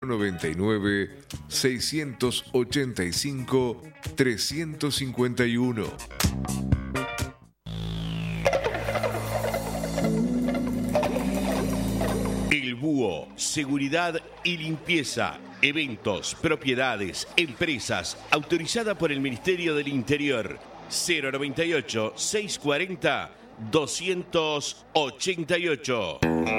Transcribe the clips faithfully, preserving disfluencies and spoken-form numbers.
noventa y nueve, seiscientos ochenta y cinco, trescientos cincuenta y uno. El Búho, seguridad y limpieza, eventos, propiedades, empresas, autorizada por el Ministerio del Interior. Cero noventa y ocho, seiscientos cuarenta, doscientos ochenta y ocho.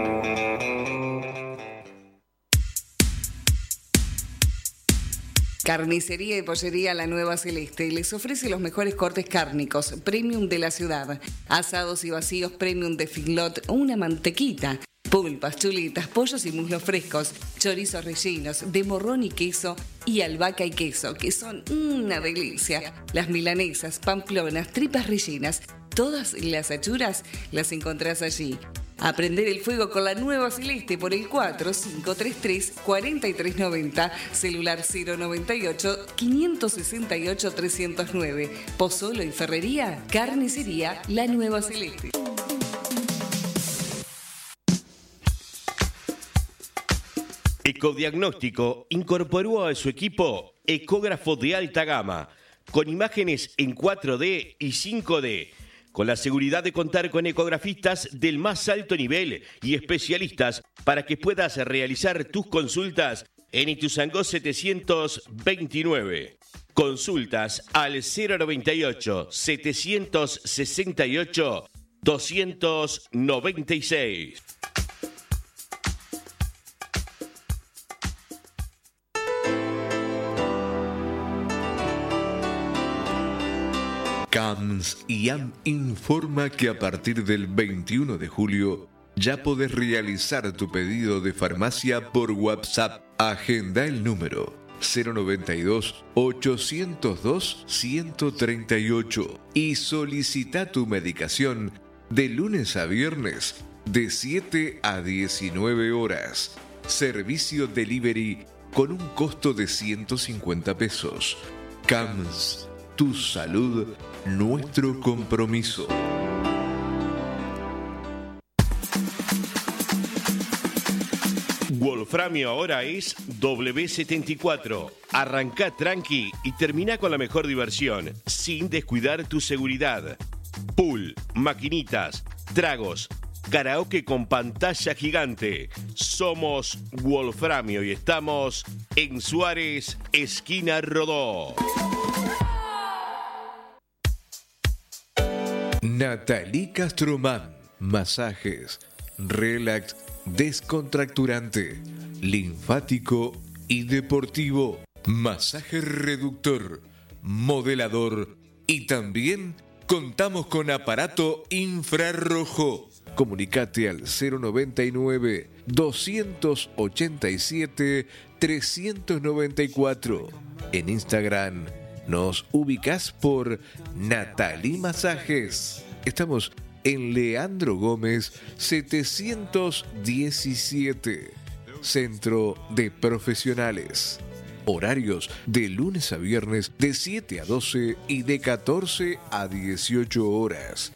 Carnicería y Pollería La Nueva Celeste les ofrece los mejores cortes cárnicos, premium de la ciudad, asados y vacíos premium de Figlot, una mantequita, pulpas, chuletas, pollos y muslos frescos, chorizos rellenos de morrón y queso y albahaca y queso, que son una delicia. Las milanesas, pamplonas, tripas rellenas, todas las achuras las encontrás allí. Aprender el fuego con La Nueva Celeste por el cuatro cinco tres tres, cuatro tres nueve cero, celular cero noventa y ocho, quinientos sesenta y ocho, trescientos nueve. Pozzolo y Ferrería, Carnicería La Nueva Celeste. Ecodiagnóstico incorporó a su equipo ecógrafo de alta gama, con imágenes en cuatro D y cinco D, con la seguridad de contar con ecografistas del más alto nivel y especialistas para que puedas realizar tus consultas en Ituzaingó setecientos veintinueve. Consultas al cero noventa y ocho, setecientos sesenta y ocho, doscientos noventa y seis. C A M S I A M informa que a partir del veintiuno de julio ya podés realizar tu pedido de farmacia por WhatsApp. Agenda el número cero noventa y dos, ochocientos dos, ciento treinta y ocho y solicita tu medicación de lunes a viernes de siete a diecinueve horas. Servicio delivery con un costo de ciento cincuenta pesos. C A M S, tu salud, nuestro compromiso. Wolframio ahora es W setenta y cuatro. Arrancá tranqui y termina con la mejor diversión, sin descuidar tu seguridad. Pool, maquinitas, tragos, karaoke con pantalla gigante. Somos Wolframio y estamos en Suárez, esquina Rodó. Nathalie Castromán, masajes, relax, descontracturante, linfático y deportivo, masaje reductor, modelador y también contamos con aparato infrarrojo. Comunicate al cero noventa y nueve, doscientos ochenta y siete, trescientos noventa y cuatro. En Instagram nos ubicás por Nathalie Masajes. Estamos en Leandro Gómez setecientos diecisiete, Centro de Profesionales. Horarios de lunes a viernes de siete a doce y de catorce a dieciocho horas.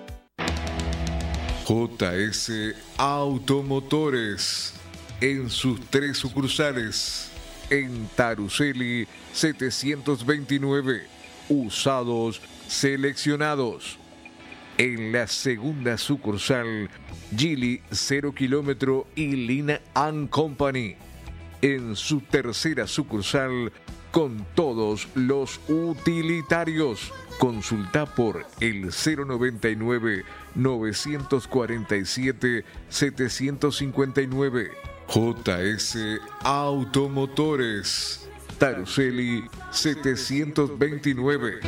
J S Automotores en sus tres sucursales. En Taruseli setecientos veintinueve, usados seleccionados. En la segunda sucursal, Gili cero kilómetro y Lina and Company. En su tercera sucursal, con todos los utilitarios. Consulta por el cero noventa y nueve, novecientos cuarenta y siete, setecientos cincuenta y nueve. J S Automotores, Taruseli setecientos veintinueve.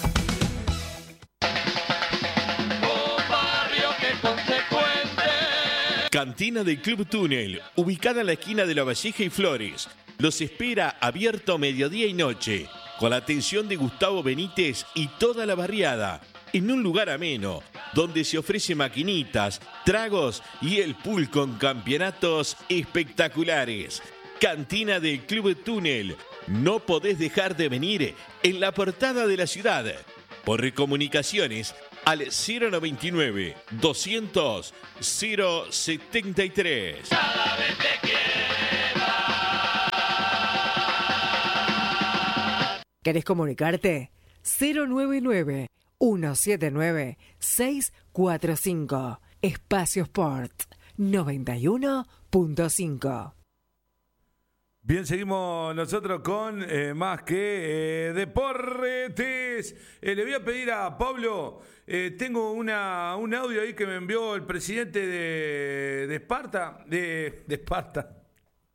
Cantina del Club Túnel, ubicada en la esquina de La Valleja y Flores. Los espera abierto mediodía y noche, con la atención de Gustavo Benítez y toda la barriada, en un lugar ameno, donde se ofrece maquinitas, tragos y el pool con campeonatos espectaculares. Cantina del Club Túnel, no podés dejar de venir en la portada de la ciudad. Por comunicaciones al cero noventa y nueve, doscientos, cero setenta y tres. Cada vez te quiero. ¿Querés comunicarte? cero nueve nueve, uno siete nueve, seis cuatro cinco. Espacio Sport noventa y uno punto cinco. Bien, seguimos nosotros con eh, más que eh, deportes. Eh, le voy a pedir a Pablo, eh, tengo una un audio ahí que me envió el presidente de, de Esparta, de, de Esparta,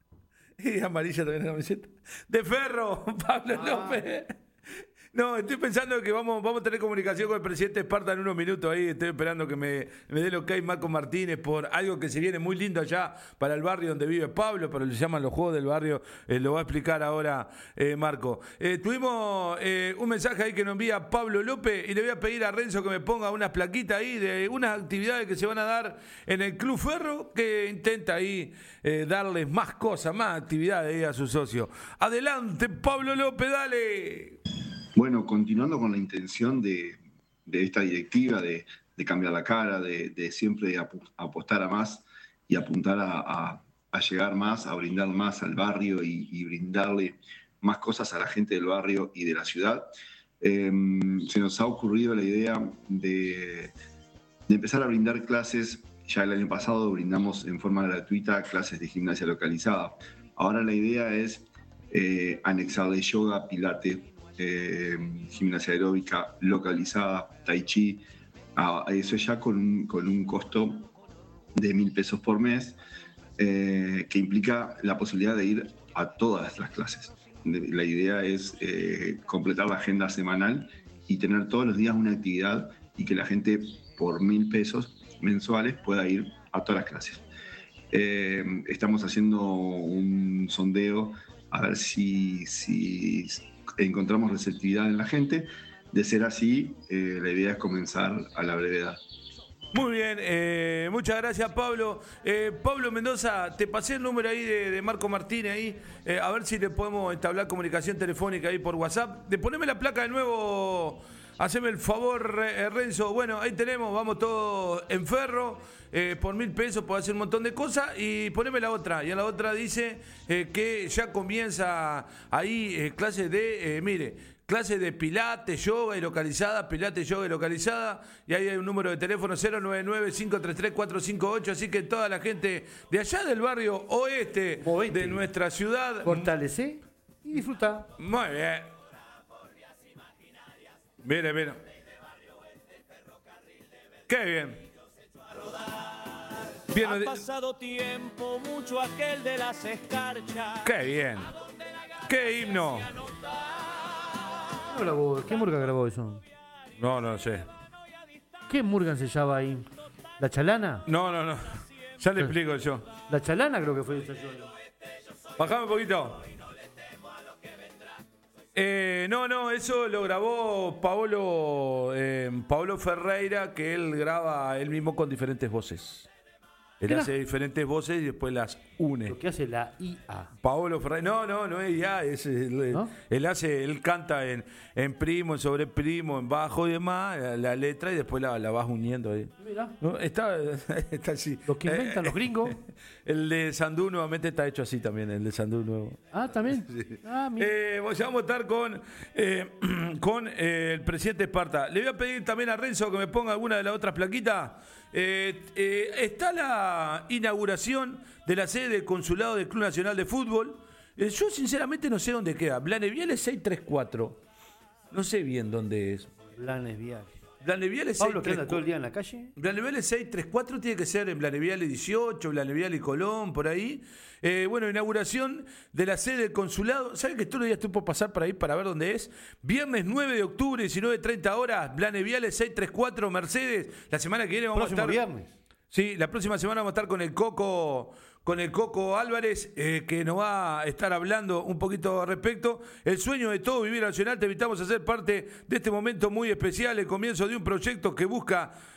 y amarilla también la camiseta, de Ferro, Pablo ah. López. No, estoy pensando que vamos, vamos a tener comunicación con el presidente de Esparta en unos minutos ahí. Estoy esperando que me, me dé lo que hay Marco Martínez por algo que se viene muy lindo allá para el barrio donde vive Pablo, pero le llaman los Juegos del Barrio. Eh, lo va a explicar ahora eh, Marco. Eh, tuvimos eh, un mensaje ahí que nos envía Pablo López y le voy a pedir a Renzo que me ponga unas plaquitas ahí de unas actividades que se van a dar en el Club Ferro, que intenta ahí eh, darles más cosas, más actividades ahí a su socio. Adelante, Pablo López, dale. Bueno, continuando con la intención de, de esta directiva, de, de cambiar la cara, de, de siempre apostar a más y apuntar a, a, a llegar más, a brindar más al barrio y, y brindarle más cosas a la gente del barrio y de la ciudad, eh, se nos ha ocurrido la idea de, de empezar a brindar clases. Ya el año pasado brindamos en forma gratuita clases de gimnasia localizada. Ahora la idea es eh, anexarle yoga, pilates, Eh, gimnasia aeróbica localizada, tai chi, a eso ya con un, con un costo de mil pesos por mes, eh, que implica la posibilidad de ir a todas las clases. La idea es eh, completar la agenda semanal y tener todos los días una actividad y que la gente por mil pesos mensuales pueda ir a todas las clases. Eh, estamos haciendo un sondeo a ver si, si encontramos receptividad en la gente. De ser así, eh, la idea es comenzar a la brevedad. Muy bien, eh, muchas gracias, Pablo. Eh, Pablo Mendoza, te pasé el número ahí de, de Marco Martínez ahí, eh, a ver si le podemos entablar comunicación telefónica ahí por WhatsApp. De poneme la placa de nuevo, haceme el favor, eh, Renzo. Bueno, ahí tenemos, vamos todos en Ferro, eh, por mil pesos puedo hacer un montón de cosas, y poneme la otra. Y en la otra dice eh, que ya comienza ahí eh, clases de, eh, mire, clases de pilates, yoga y localizada, pilates, yoga y localizada, y ahí hay un número de teléfono cero nueve nueve, cinco tres tres, cuatro cinco ocho, así que toda la gente de allá del barrio oeste Movete. de nuestra ciudad, fortalece y disfruta. Muy bien. Mire, mire. Qué bien. bien. Ha pasado tiempo, mucho aquel de las escarchas. Qué bien. Qué himno. ¿Qué Murga grabó eso? No, no sé. ¿Qué Murga se llama ahí? ¿La Chalana? No, no, no. Ya le explico yo. La Chalana creo que fue esa. Bajame un poquito. Eh, no, no, eso lo grabó Paolo, eh, Paolo Ferreira, que él graba él mismo con diferentes voces. Él hace diferentes voces y después las une. Lo que hace la I A. Paolo Ferreira. No, no, no es I A. Es, él, ¿no? él hace, él canta en, en primo, en sobre primo, en bajo y demás, la, la letra, y después la, la vas uniendo ahí. Mira. ¿No? Está, está así. Los que inventan eh, los gringos. El de Sandú nuevamente está hecho así también, el de Sandú nuevo. Ah, también. Sí. Ah, mira. Eh, vamos a estar con, eh, con eh, el presidente Esparta. Le voy a pedir también a Renzo que me ponga alguna de las otras plaquitas. Eh, eh, está la inauguración de la sede del Consulado del Club Nacional de Fútbol. Eh, yo sinceramente no sé dónde queda. Blanes Viales seiscientos treinta y cuatro. No sé bien dónde es. Blanes Viales. Blanes Viales Pablo, que anda todo el día en la calle. Blanes Viales seiscientos treinta y cuatro tiene que ser en Blanes Viales dieciocho, Blanes Viales y Colón, por ahí. Eh, bueno, inauguración de la sede del consulado. ¿Saben que todos los días estoy por pasar por ahí para ver dónde es? Viernes nueve de octubre, diecinueve treinta horas, Blanes Viales seiscientos treinta y cuatro, Mercedes. La semana que viene vamos Próximo a estar... viernes. Sí, la próxima semana vamos a estar con el Coco, con el Coco Álvarez, eh, que nos va a estar hablando un poquito al respecto. El sueño de todo vivir nacional. Te invitamos a ser parte de este momento muy especial, el comienzo de un proyecto que busca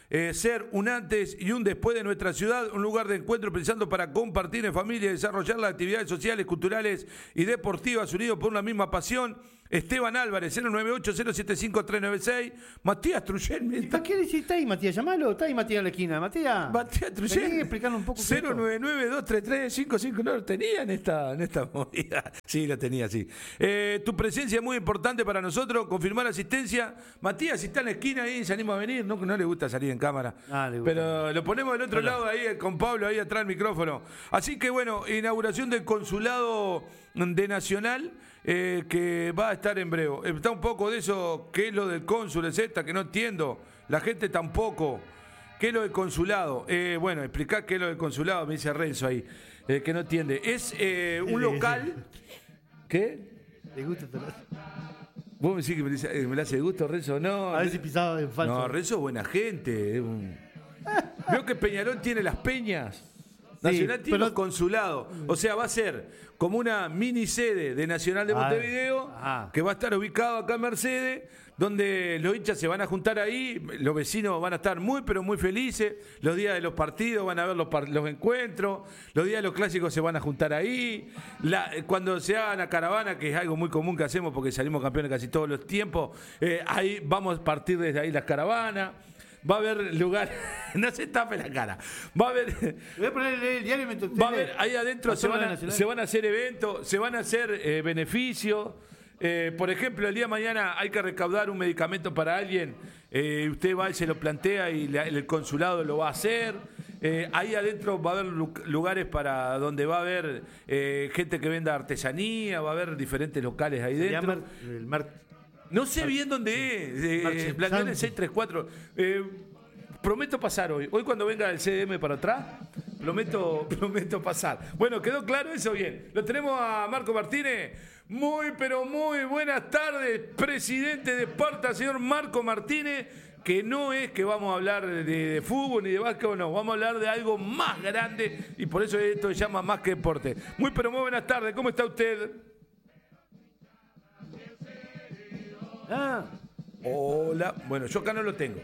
eh, ser un antes y un después de nuestra ciudad, un lugar de encuentro pensando para compartir en familia y desarrollar las actividades sociales, culturales y deportivas unidos por una misma pasión. Esteban Álvarez, cero nueve ocho cero siete cinco tres nueve seis. Matías Trujén. ¿Y para qué le está ahí, Matías? Llamalo, está ahí Matías en la esquina. Matías. Matías Trujén. Vení, explicarle un poco. cero nueve nueve dos tres tres cinco cinco. No lo tenía en esta, en esta movida. Sí, la tenía, sí. Eh, tu presencia es muy importante para nosotros. Confirmar asistencia. Matías, si está en la esquina ahí, se anima a venir. No, no le gusta salir en cámara. Ah, le gusta. Pero lo ponemos del otro Hola. lado ahí con Pablo, ahí atrás del micrófono. Así que bueno, inauguración del consulado de Nacional. Eh, que va a estar en breve. Está un poco de eso, ¿qué es lo del cónsul, etcétera? Que no entiendo. La gente tampoco. ¿Qué es lo del consulado? Eh, bueno, explicá qué es lo del consulado, me dice Renzo ahí, eh, que no entiende. Es eh, un local. ¿Qué? ¿Te gusta? ¿Vos me decís que me, dice, eh, me la hace de gusto, Renzo? No. A ver si pisaba en falso. No, Renzo es buena gente. Es un... Veo que Peñarol tiene las peñas. Nacional sí, tiene pero... un consulado. O sea, va a ser como una mini sede de Nacional de Montevideo, ah, que va a estar ubicado acá en Mercedes, donde los hinchas se van a juntar ahí, los vecinos van a estar muy, pero muy felices, los días de los partidos van a ver los, los encuentros, los días de los clásicos se van a juntar ahí, la, cuando se haga la caravana, que es algo muy común que hacemos porque salimos campeones casi todos los tiempos, eh, ahí vamos a partir desde ahí las caravanas. Va a haber lugar, no se tape la cara. Va a haber. Voy a poner el diario mientras Va a haber ahí adentro se van, a, se van a hacer eventos, se van a hacer eh, beneficios. Eh, por ejemplo, el día de mañana hay que recaudar un medicamento para alguien. Eh, usted va y se lo plantea y la, el consulado lo va a hacer. Eh, ahí adentro va a haber lugares para donde va a haber eh, gente que venda artesanía, va a haber diferentes locales ahí dentro. Se llama el mar... No sé bien dónde es, eh, Blanquear en seiscientos treinta y cuatro. Eh, prometo pasar hoy. Hoy cuando venga el C D M para atrás, prometo, prometo pasar. Bueno, ¿quedó claro eso? Bien. Lo tenemos a Marco Martínez. Muy, pero muy buenas tardes, presidente de Esparta, señor Marco Martínez, que no es que vamos a hablar de, de fútbol ni de básquetbol, no, vamos a hablar de algo más grande y por eso esto se llama Más que Deporte. Muy, pero muy buenas tardes. ¿Cómo está usted? Ah, hola. Bueno, yo acá no lo tengo.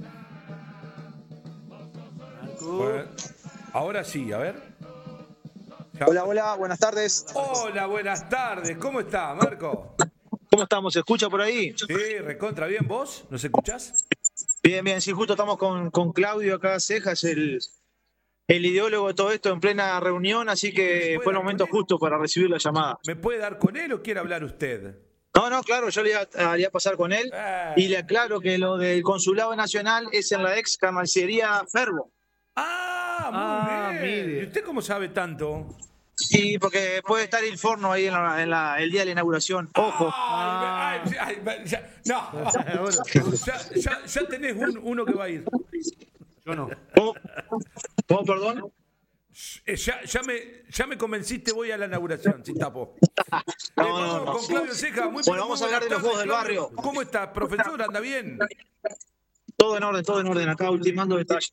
Bueno, ahora sí, a ver. Ya. Hola, hola, buenas tardes. Hola, buenas tardes. ¿Cómo está, Marco? ¿Cómo estamos? ¿Se escucha por ahí? Sí, recontra bien. ¿Vos? ¿Nos escuchás? Bien, bien. Sí, justo estamos con, con Claudio acá, Cejas, el, el ideólogo de todo esto en plena reunión, así que fue el momento justo para recibir la llamada. ¿Me puede dar con él o quiere hablar usted? No, no, claro, yo le iba a, le iba a pasar con él ah. y le aclaro que lo del Consulado Nacional es en la ex Camarcería Fervo. Ah, muy ah, bien. Mire. ¿Y usted cómo sabe tanto? Sí, porque puede estar el forno ahí en, la, en la, el día de la inauguración. Ojo. Ay, ay, ay, ya, no, ya, ya, ya tenés un, uno que va a ir. Yo no. ¿Cómo, ¿Cómo perdón? Ya, ya, me, ya me convenciste, voy a la inauguración, sin tapo. No, no, no, con Claudio Ceja, muy bueno, vamos a hablar de los juegos del barrio. ¿Cómo está, profesor? ¿Anda bien? Todo en orden, todo en orden. Acá ultimando detalles.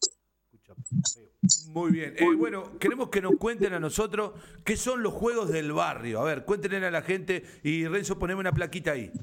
Muy bien. Eh, bueno, queremos que nos cuenten a nosotros qué son los juegos del barrio. A ver, cuéntenle a la gente y Renzo, poneme una plaquita ahí.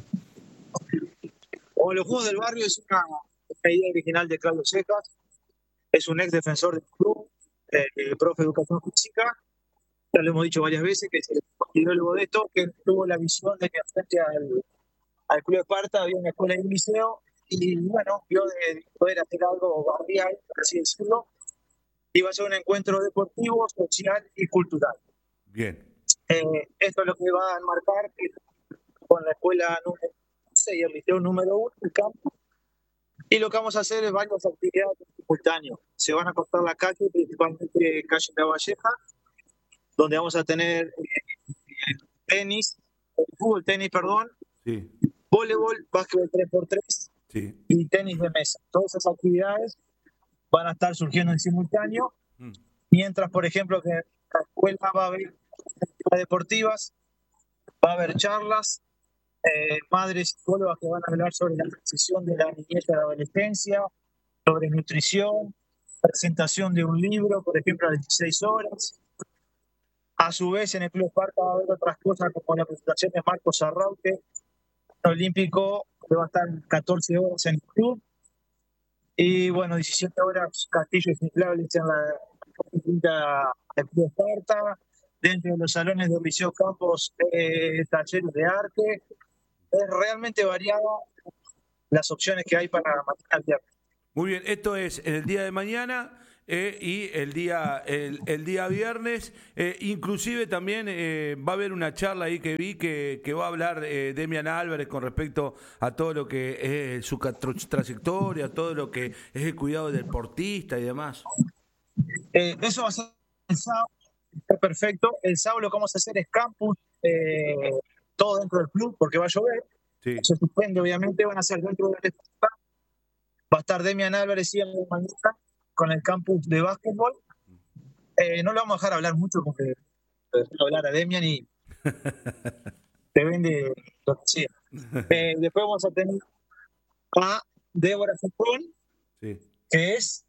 Bueno, los juegos del barrio es una, una idea original de Claudio Cejas. Es un ex defensor del club. El profe de educación física, ya lo hemos dicho varias veces, que es el ideólogo de esto, que tuvo la visión de que frente al, al Club Esparta había una escuela y un liceo, y bueno, vio de poder hacer algo barrial, por así decirlo, iba a ser un encuentro deportivo, social y cultural. Bien. Eh, esto es lo que va a enmarcar con la escuela número once y el liceo número uno, el campo. Y lo que vamos a hacer es varias actividades simultáneas. Se van a cortar la calle, principalmente calle de La Valleja, donde vamos a tener eh, tenis, fútbol, tenis, perdón, sí. Voleibol, básquetbol tres por tres sí. y tenis de mesa. Todas esas actividades van a estar surgiendo en simultáneo, mm. mientras, por ejemplo, que en la escuela va a haber actividades deportivas, va a haber charlas, Eh, madres psicólogas que van a hablar sobre la transición de la niñez a la adolescencia, sobre nutrición, presentación de un libro, por ejemplo, a las dieciséis horas. A su vez, en el Club Esparta va a haber otras cosas como la presentación de Marcos Arraute, olímpico, que va a estar catorce horas en el club. Y bueno, diecisiete horas, castillos inflables en la quinta de Club Esparta. Dentro de los salones del Liceo Campos, eh, talleres de arte. Es realmente variada las opciones que hay para mañana viernes. Muy bien, esto es el día de mañana eh, y el día el, el día viernes. Eh, inclusive también eh, va a haber una charla ahí que vi que, que va a hablar eh, Demian Álvarez con respecto a todo lo que es su trayectoria, todo lo que es el cuidado del deportista y demás. Eh, eso va a ser el sábado, está perfecto. El sábado lo que vamos a hacer es campus, eh, todo dentro del club, porque va a llover. Sí. Se suspende, obviamente, van a ser dentro del espacio. Va a estar Demian Álvarez y en la mañana con el campus de básquetbol. Eh, no le vamos a dejar hablar mucho porque dejar hablar a Demian y te vende lo que sea. Eh, después vamos a tener a Débora Fujón, sí. que es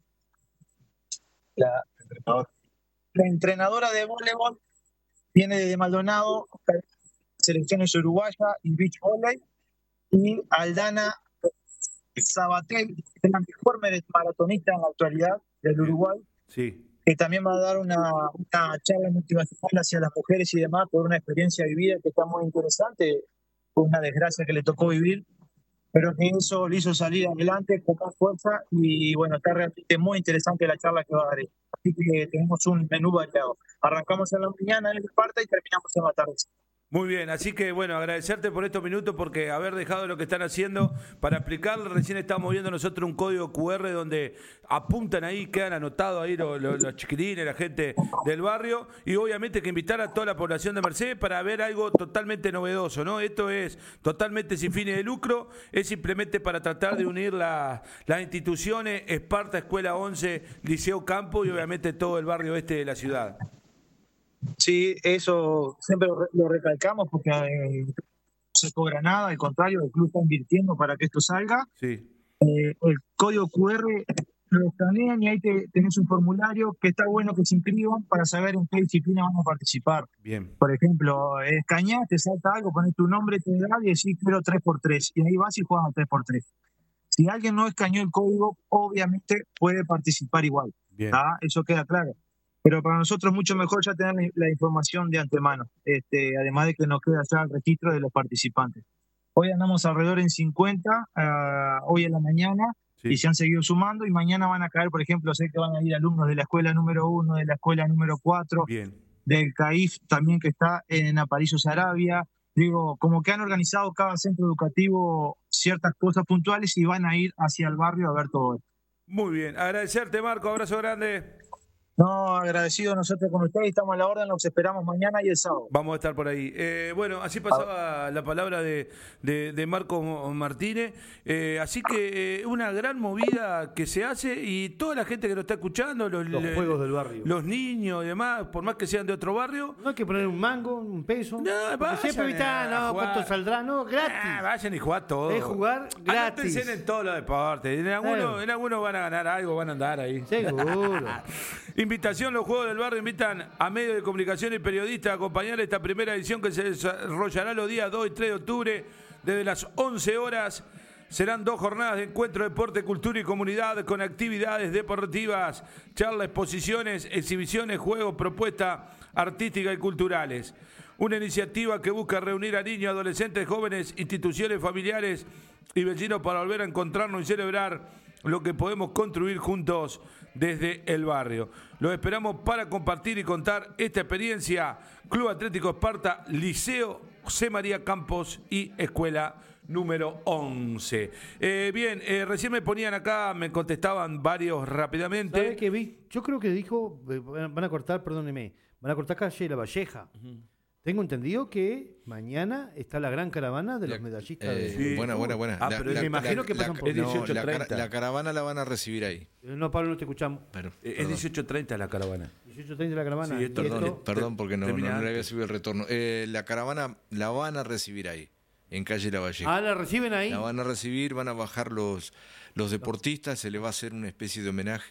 la, la entrenadora de voleibol, viene de Maldonado, selecciones uruguaya y beach volley, y Aldana Sabatel, que es la mejor maratonista en la actualidad del Uruguay, sí. que también va a dar una, una charla motivacional hacia las mujeres y demás por una experiencia vivida que está muy interesante, fue una desgracia que le tocó vivir, pero que eso le hizo salir adelante con más fuerza y bueno, está realmente muy interesante la charla que va a dar. Así que tenemos un menú variado. Arrancamos en la mañana en el Esparta y terminamos en la tarde. Muy bien, así que bueno, agradecerte por estos minutos porque haber dejado lo que están haciendo para explicarle. Recién estamos viendo nosotros un código cu erre donde apuntan ahí, quedan anotados ahí los, los, los chiquilines, la gente del barrio, y obviamente que invitar a toda la población de Mercedes para ver algo totalmente novedoso, ¿no? Esto es totalmente sin fines de lucro, es simplemente para tratar de unir la, las instituciones Esparta, Escuela once, Liceo Campo y obviamente todo el barrio este de la ciudad. Sí, eso siempre lo, lo recalcamos porque eh, no se cobra nada, al contrario, el club está invirtiendo para que esto salga. Sí. Eh, el código cu erre lo escanean y ahí te, tenés un formulario que está bueno que se inscriban para saber en qué disciplina van a participar. Bien. Por ejemplo, escaneás, te salta algo, pones tu nombre, tu edad y decís quiero tres por tres, y ahí vas y juegas a tres por tres. Si alguien no escaneó el código, obviamente puede participar igual. Bien. ¿Tá? Eso queda claro. Pero para nosotros mucho mejor ya tener la información de antemano, este, además de que nos queda ya el registro de los participantes. Hoy andamos alrededor en cincuenta, uh, hoy en la mañana, sí. Y se han seguido sumando, y mañana van a caer, por ejemplo, sé que van a ir alumnos de la escuela número uno, de la escuela número cuatro, Bien. Del CAIF también, que está en Aparicio Sarabia. Digo, como que han organizado cada centro educativo ciertas cosas puntuales y van a ir hacia el barrio a ver todo esto. Muy bien, agradecerte, Marco, abrazo grande. No, agradecido nosotros con ustedes, estamos a la orden, los esperamos mañana y el sábado. Vamos a estar por ahí. Eh, bueno, así pasaba la palabra de, de, de Marco Martínez, eh, así que eh, una gran movida que se hace y toda la gente que nos está escuchando, los, los le, juegos del barrio, los niños y demás, por más que sean de otro barrio. No hay que poner un mango, un peso. No, vayan siempre evitar, no, cuánto saldrá, no, gratis. Ah, vayan y jugar todo. Es jugar gratis. Anótense en todos los deportes. En algunos, en algunos van a ganar algo, van a andar ahí. Seguro. Invitación, los Juegos del Barrio invitan a medios de comunicación y periodistas a acompañar esta primera edición que se desarrollará los días dos y tres de octubre desde las once horas. Serán dos jornadas de encuentro, deporte, cultura y comunidad con actividades deportivas, charlas, exposiciones, exhibiciones, juegos, propuestas artísticas y culturales. Una iniciativa que busca reunir a niños, adolescentes, jóvenes, instituciones familiares y vecinos para volver a encontrarnos y celebrar lo que podemos construir juntos desde el barrio. Los esperamos para compartir y contar esta experiencia. Club Atlético Esparta, Liceo C. María Campos y Escuela número once. Eh, bien, eh, recién me ponían acá, me contestaban varios rápidamente. ¿Sabes qué vi? Yo creo que dijo, van a cortar, perdóneme, van a cortar calle La Valleja. Uh-huh. Tengo entendido que mañana está la gran caravana de los medallistas. Eh, de... Sí. Buena, buena, buena. Ah, la, pero la, me imagino la, que pasan la, por no, dieciocho la, treinta. La caravana la van a recibir ahí. No, Pablo, no te escuchamos. Pero, eh, es dieciocho treinta la caravana. dieciocho treinta la caravana. Sí, esto, perdón, esto, perdón, porque no, no, no le había subido el retorno. Eh, la caravana la van a recibir ahí, en calle La Valleja. Ah, ¿la reciben ahí? La van a recibir, van a bajar los, los deportistas, se le va a hacer una especie de homenaje.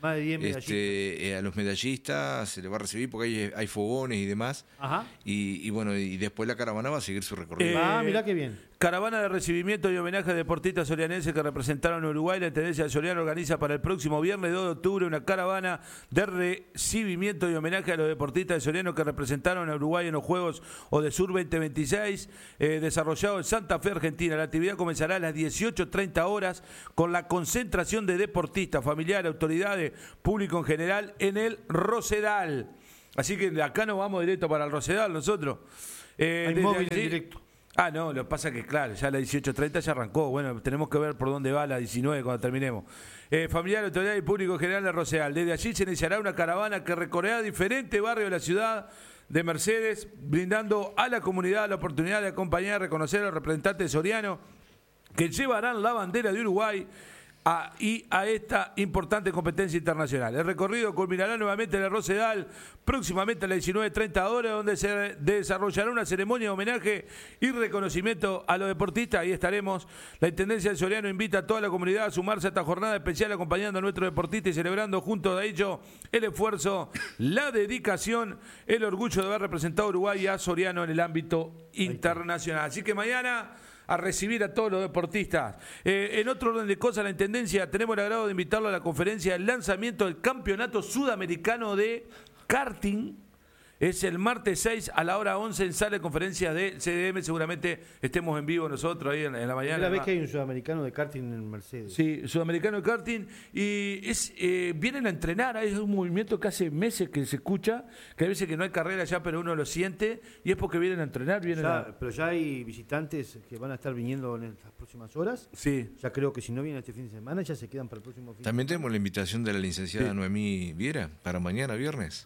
Más de diez medallistas. Este, eh, a los medallistas se les va a recibir porque hay, hay fogones y demás. Ajá. Y, y bueno, y después la caravana va a seguir su recorrido. Eh, ah, mirá qué bien. Caravana de recibimiento y homenaje a deportistas sorianenses que representaron a Uruguay. La Intendencia de Soriano organiza para el próximo viernes dos de octubre una caravana de recibimiento y homenaje a los deportistas de Soriano que representaron a Uruguay en los Juegos Odesur veinte veintiséis, eh, desarrollado en Santa Fe, Argentina. La actividad comenzará a las dieciocho treinta horas con la concentración de deportistas, familiares, autoridades, público en general en el Rosedal. Así que de acá nos vamos directo para el Rosedal nosotros. Eh, Hay desde móvil en allí- directo. Ah, no, lo que pasa es que, claro, ya a las dieciocho treinta ya arrancó. Bueno, tenemos que ver por dónde va a las diecinueve cuando terminemos. Eh, familiar, autoridad y público general de Rosedal. Desde allí se iniciará una caravana que recorrerá diferentes barrios de la ciudad de Mercedes, brindando a la comunidad la oportunidad de acompañar y reconocer a los representantes sorianos que llevarán la bandera de Uruguay a, y a esta importante competencia internacional. El recorrido culminará nuevamente en el Rosedal, próximamente a las diecinueve treinta horas, donde se desarrollará una ceremonia de homenaje y reconocimiento a los deportistas. Ahí estaremos. La Intendencia del Soriano invita a toda la comunidad a sumarse a esta jornada especial acompañando a nuestros deportistas y celebrando junto a ellos el esfuerzo, la dedicación, el orgullo de haber representado a Uruguay y a Soriano en el ámbito internacional. Así que mañana a recibir a todos los deportistas. Eh, en otro orden de cosas, la Intendencia tenemos el agrado de invitarlo a la conferencia del lanzamiento del Campeonato Sudamericano de Karting. Es el martes seis a la hora once en sala de conferencias de C D M. Seguramente estemos en vivo nosotros ahí en, en la mañana. Primera vez que hay un sudamericano de karting en Mercedes. Sí, sudamericano de karting. Y es eh, vienen a entrenar. Es un movimiento que hace meses que se escucha, que hay veces que no hay carrera ya, pero uno lo siente. Y es porque vienen a entrenar. Vienen Ya, a... pero ya hay visitantes que van a estar viniendo en las próximas horas. Sí. Ya creo que si no vienen este fin de semana, ya se quedan para el próximo fin También de semana. tenemos la invitación de la licenciada Sí. Noemí Viera para mañana viernes.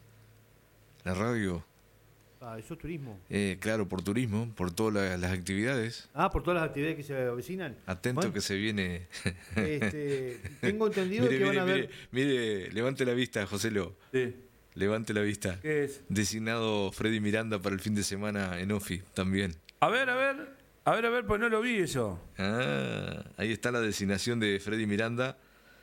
La radio, Ah, eso es turismo. eh, claro, por turismo, por todas la- las actividades. Ah, por todas las actividades que se avecinan. Atento Bueno, que se viene. este, tengo entendido mire, que mire, van a mire, ver... mire, levante la vista, Joselo. Sí. Levante la vista. ¿Qué es? Designado Freddy Miranda para el fin de semana en Ofi también. A ver, a ver, a ver, a ver, pues no lo vi eso. Ah, ahí está la designación de Freddy Miranda.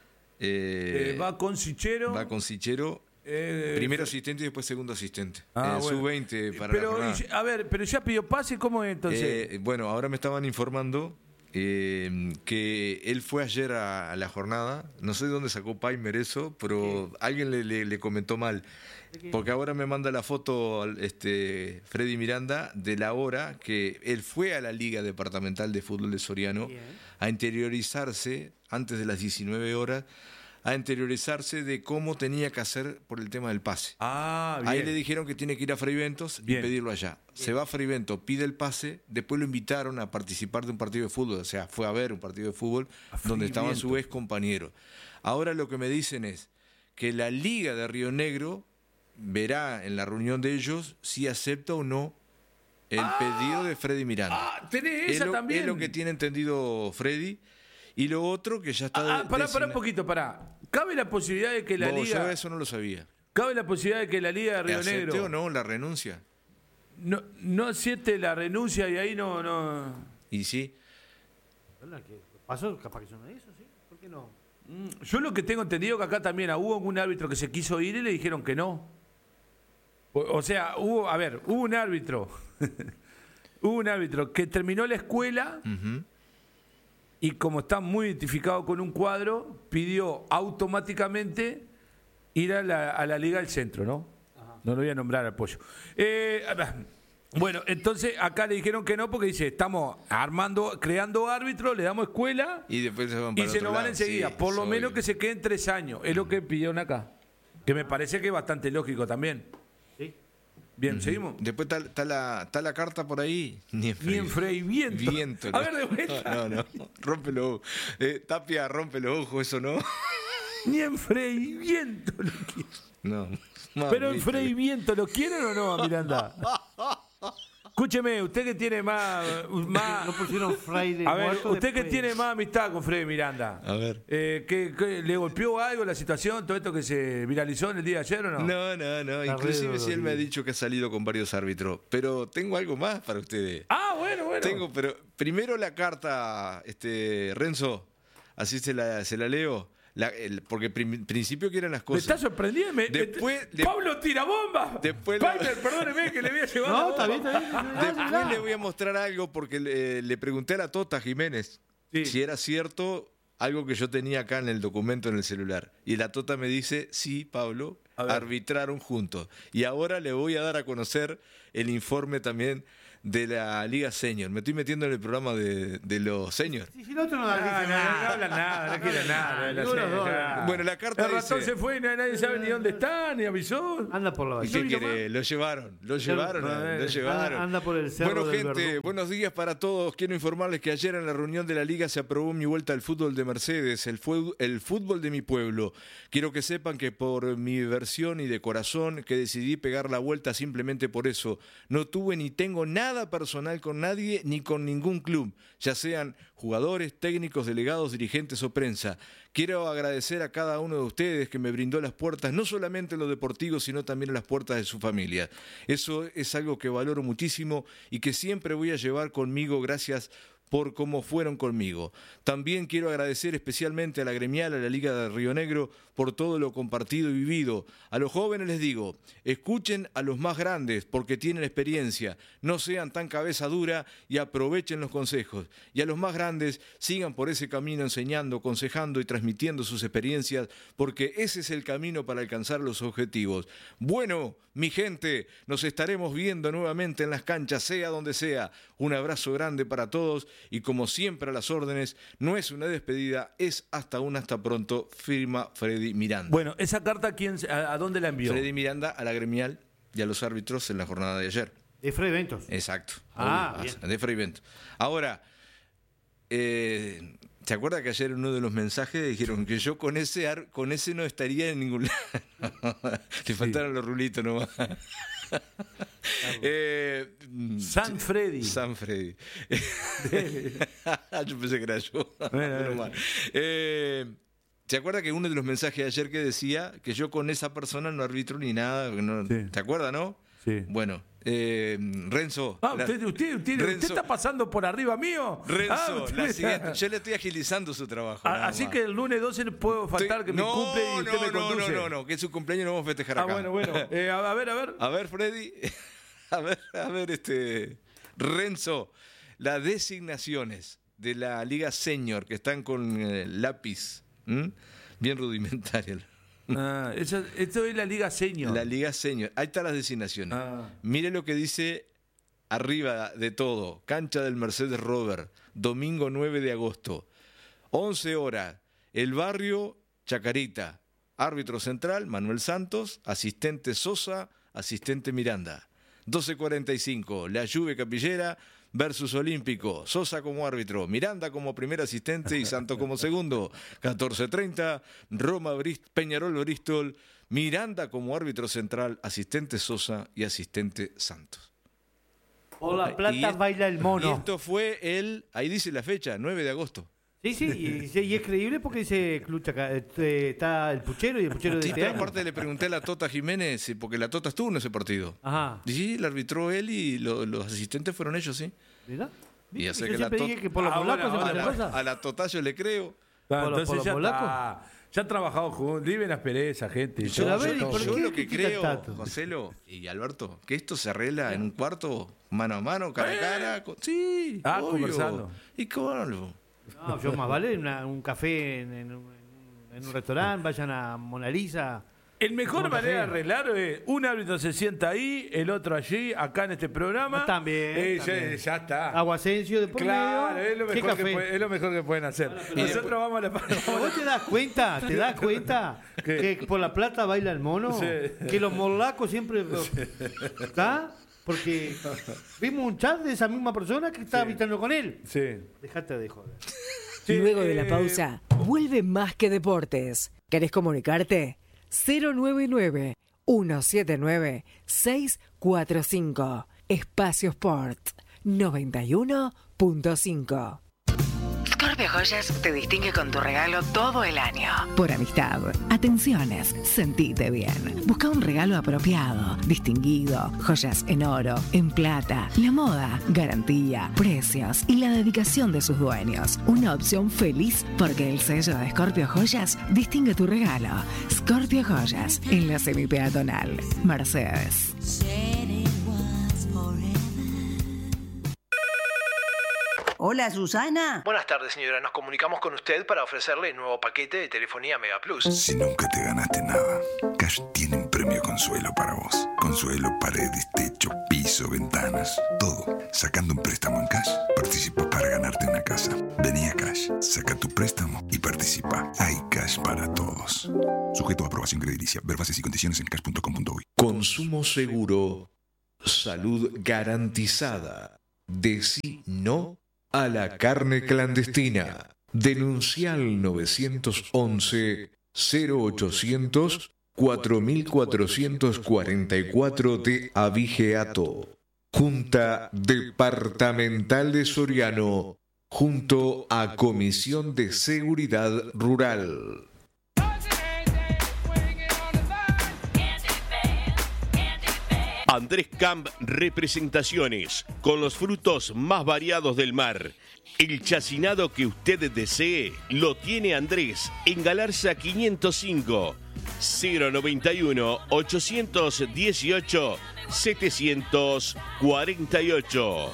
Eh, Eh, va con Sichero. va con Sichero. eh, Primero asistente y después segundo asistente. Ah, en bueno. sub veinte para pero, la jornada. y- a ver, pero ya pidió pase, ¿cómo es entonces? Eh, bueno, ahora me estaban informando eh, que él fue ayer a, a la jornada. No sé de dónde sacó Paimer eso, pero alguien le, le- le comentó mal. Porque ahora me manda la foto este Freddy Miranda de la hora que él fue a la Liga Departamental de Fútbol de Soriano Bien. a interiorizarse antes de las diecinueve horas, a interiorizarse de cómo tenía que hacer por el tema del pase. ah, bien. Ahí le dijeron que tiene que ir a Freiventos y Bien. pedirlo allá. Se va a Freiventos, pide el pase, después lo invitaron a participar de un partido de fútbol, o sea, fue a ver un partido de fútbol donde estaban sus ex compañeros. Ahora lo que me dicen es que la Liga de Río Negro verá en la reunión de ellos si acepta o no el pedido de Freddy Miranda. Ah, tenés es, esa lo, también. es lo que tiene entendido Freddy. Y lo otro que ya está... Ah, de- pará, pará un designa- poquito, pará. ¿Cabe la posibilidad de que la Vos, yo Liga... eso no lo sabía. ¿Cabe la posibilidad de que la Liga de Río ¿Acepte Negro o no la renuncia? no, no acepte la renuncia y ahí no... no... Y sí, ¿Verdad que pasó? Capaz que son esos, ¿sí? ¿Por qué no? Mm, Yo lo que tengo entendido que acá también hubo un árbitro que se quiso ir y le dijeron que no. O, o sea, hubo, a ver, hubo un árbitro, hubo un árbitro que terminó la escuela ujú. y como está muy identificado con un cuadro, pidió automáticamente ir a la, a la Liga del Centro, ¿no? No lo voy a nombrar al pollo. Eh, bueno, entonces acá le dijeron que no porque dice, estamos armando, creando árbitros, le damos escuela Y después se van y para se otro nos van lado. enseguida. Sí, Por lo es menos obvio. que se queden tres años. Es lo que pidieron acá. Que me parece que es bastante lógico también. ¿Sí? Bien, ¿seguimos? Después está, está la, está la carta por ahí. Ni en Ni en freimiento. Viento. A ver, de vuelta. No, no. Rompe los ojos. Eh, Tapia rompe los ojos, eso no. Ni en freimiento lo quieren. No. Pero en mamita. freimiento, ¿lo quieren o no, Miranda? Escúcheme, usted que tiene más... más No pusieron fraile a ver, muerto usted que después. tiene más amistad con Freddy Miranda. A ver. Eh, ¿qué- qué- ¿Le golpeó algo la situación, todo esto que se viralizó en el día de ayer o no? No, no, no. La Inclusive red si él me ha dolorida. dicho que ha salido con varios árbitros. Pero tengo algo más para ustedes. Ah, bueno, bueno. Tengo, pero primero la carta, este, Renzo, así se la, se la leo. La, el, porque en principio que eran las Me cosas. está sorprendiendo. Me, Después, me, Pablo tira bomba. Después Painer, perdóneme que le voy a llevar No, la está bomba. bien, está bien. Después le voy a mostrar algo porque le, le pregunté a la Tota Jiménez Sí. si era cierto algo que yo tenía acá en el documento en el celular. Y la Tota me dice, sí, Pablo, A ver. arbitraron juntos. Y ahora le voy a dar a conocer el informe también de la Liga Senior. Me estoy metiendo en el programa de, de los seniors. Si el otro no No, da no, no, no habla nada, no quiere nada. Ninguno de los dos. nada. Bueno, la carta El ratón dice- se fue y nadie sabe ni dónde está, ni avisó. Anda por la ¿Y valle. qué quiere? Lo llevaron, lo llevaron, no, lo eh, llevaron. anda- anda por el cerro Bueno, del gente, Verdún. buenos días para todos. Quiero informarles que ayer en la reunión de la Liga se aprobó mi vuelta al fútbol de Mercedes, el, fu- el fútbol de mi pueblo. Quiero que sepan que por mi versión y de corazón que decidí pegar la vuelta simplemente por eso. No tuve ni tengo nada personal con nadie ni con ningún club, ya sean jugadores, técnicos, delegados, dirigentes o prensa. Quiero agradecer a cada uno de ustedes que me brindó las puertas, no solamente en lo deportivo, sino también en las puertas de su familia. Eso es algo que valoro muchísimo y que siempre voy a llevar conmigo. Gracias por cómo fueron conmigo. También quiero agradecer especialmente a la gremial, a la Liga de Río Negro, por todo lo compartido y vivido. A los jóvenes les digo, escuchen a los más grandes porque tienen experiencia, no sean tan cabeza dura y aprovechen los consejos. Y a los más grandes, sigan por ese camino enseñando, aconsejando y transmitiendo sus experiencias, porque ese es el camino para alcanzar los objetivos. Bueno, mi gente, nos estaremos viendo nuevamente en las canchas, sea donde sea. Un abrazo grande para todos y como siempre a las órdenes, no es una despedida, es hasta un hasta pronto, firma Freddy Miranda. Bueno, esa carta, ¿quién, a, ¿a dónde la envió? Freddy Miranda a la gremial y a los árbitros en la jornada de ayer. De Fred Ventos. Exacto. Ah, Obvio, bien. de Freddy Ventos. Ahora, eh, ¿se acuerda que ayer en uno de los mensajes dijeron que yo con ese ar- con ese no estaría en ningún lado? Le faltaron los rulitos nomás. eh, San Freddy. San Freddy. Yo pensé que era yo. Bueno, Menos bueno. mal. Eh, ¿Se acuerda que uno de los mensajes de ayer que decía que yo con esa persona no arbitro ni nada? que no- Sí. ¿Se acuerda, no? Sí. Bueno, eh, Renzo. Ah, la- usted, usted, usted, Renzo- ¿usted está pasando por arriba mío? Renzo, Ah, usted la me- siguiente, yo le estoy agilizando su trabajo. Ah, nada así más. que el lunes doce no puedo faltar Estoy- que me no, cumple y usted no, me no, conduce. No, no, no, que su cumpleaños no vamos a festejar Ah, acá. bueno, bueno. Eh, a, a ver, a ver. A ver, Freddy. A ver, a ver, este. Renzo, las designaciones de la Liga Senior que están con eh, lápiz, ¿m? Bien rudimentaria. Ah, eso- esto es la Liga Senior. La Liga Senior. Ahí están las designaciones. Ah. Mire lo que dice arriba de todo. Cancha del Mercedes Rover, domingo nueve de agosto. once horas. El barrio Chacarita. Árbitro central, Manuel Santos. Asistente Sosa. Asistente Miranda. doce cuarenta y cinco. La Juve Capillera versus Olímpico. Sosa como árbitro. Miranda como primer asistente y Santos como segundo. catorce treinta. Roma Brist- Peñarol Bristol. Miranda como árbitro central. Asistente Sosa y asistente Santos. O la Y plata es- baila el mono. Y esto fue el, ahí dice la fecha, nueve de agosto. Sí, sí, y, y es creíble porque dice Club Chaca- este, está el puchero y el puchero de Sí, este pero año. aparte le pregunté a la Tota Jiménez, sí, porque la Tota estuvo en ese partido. Ajá. Y sí, la arbitró él y lo- los asistentes fueron ellos, sí. ¿Verdad? Y ya sé Yo que la siempre tot- dije que por los Ah, polacos bueno, se A me la, pasa. a la Tota yo le creo. Ah, ¿Por los- entonces por los ya polacos? está. Ya han trabajado juntos. Liben las perezas, gente. Pero a Yo- ver, yo- ¿y por Yo qué lo que critican creo, tanto? Joselo y Alberto, que esto se arregla en un cuarto, mano a mano, cara a cara. con- Sí, Ah, obvio. conversando. ¿Y cómo? No, yo más vale una- un café en, en un- en un restaurante, vayan a Mona Lisa. El mejor Como manera de café. arreglar es un árbitro se sienta ahí, el otro allí, acá en este programa. También, Eh, ya- también. Ya, está. Aguasencio de por Claro, medio. es lo, ¿Qué mejor que café? puede- es lo mejor que pueden hacer. Nosotros vamos a la Pero vos te das cuenta, te das cuenta ¿Qué? que por la plata baila el mono, Sí. que los molacos siempre ¿está? Porque vimos un chat de esa misma persona que estaba habitando con él. Sí. Dejate de joder. Sí, Luego de la eh, pausa, vuelve Más que Deportes. ¿Querés comunicarte? cero nueve nueve, uno siete nueve, seis cuatro cinco. Espacio Sport noventa y uno punto cinco. Scorpio Joyas te distingue con tu regalo todo el año. Por amistad, atenciones, sentite bien. Busca un regalo apropiado, distinguido, joyas en oro, en plata, la moda, garantía, precios y la dedicación de sus dueños. Una opción feliz porque el sello de Scorpio Joyas distingue tu regalo. Scorpio Joyas, en la semipeatonal. Mercedes. Hola, Susana. Buenas tardes, señora. Nos comunicamos con usted para ofrecerle el nuevo paquete de telefonía Mega Plus. Si nunca te ganaste nada, Cash tiene un premio consuelo para vos. Consuelo, paredes, techo, piso, ventanas, todo. Sacando un préstamo en Cash, participa para ganarte una casa. Vení a Cash, saca tu préstamo y participa. Hay Cash para todos. Sujeto a aprobación crediticia. Ver bases y condiciones en cash punto com punto uy. Consumo seguro. Salud garantizada. Decí no a la carne clandestina. Denuncia al nueve once, cero ochocientos, cuatro cuatrocientos cuarenta y cuatro de Avigeato. Junta Departamental de Soriano, junto a Comisión de Seguridad Rural. Andrés Camp Representaciones, con los frutos más variados del mar. El chacinado que usted desee lo tiene Andrés en Galarza quinientos cinco, cero noventa y uno, ochocientos dieciocho, setecientos cuarenta y ocho.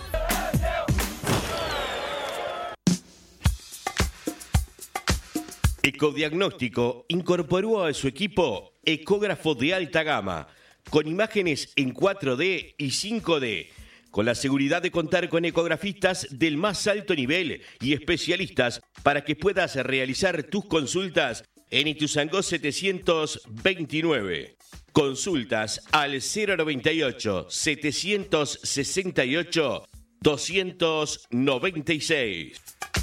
Ecodiagnóstico incorporó a su equipo ecógrafo de alta gama, con imágenes en cuatro D y cinco D, con la seguridad de contar con ecografistas del más alto nivel y especialistas para que puedas realizar tus consultas en Ituzaingó setecientos veintinueve. Consultas al cero noventa y ocho, setecientos sesenta y ocho, doscientos noventa y seis.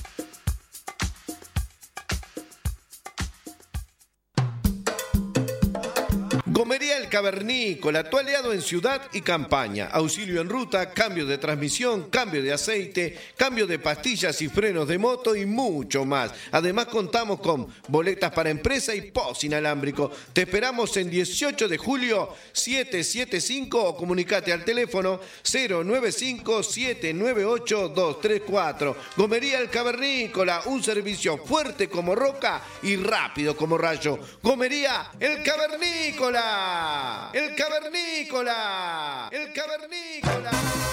Gomería El Cavernícola, tu aliado en ciudad y campaña. Auxilio en ruta, cambio de transmisión, cambio de aceite, cambio de pastillas y frenos de moto y mucho más. Además contamos con boletas para empresa y post inalámbrico. Te esperamos en dieciocho de julio setecientos setenta y cinco o comunicate al teléfono cero nueve cinco, siete nueve ocho, dos tres cuatro. Gomería El Cavernícola, un servicio fuerte como roca y rápido como rayo. Gomería El Cavernícola. El Cavernícola, el Cavernícola.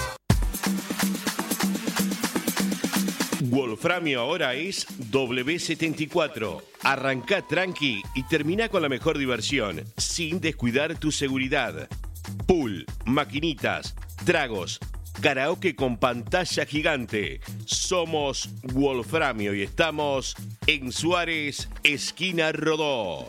Wolframio ahora es W setenta y cuatro. Arrancá tranqui y termina con la mejor diversión, sin descuidar tu seguridad. Pool, maquinitas, tragos, karaoke con pantalla gigante. Somos Wolframio y estamos en Suárez, esquina Rodó.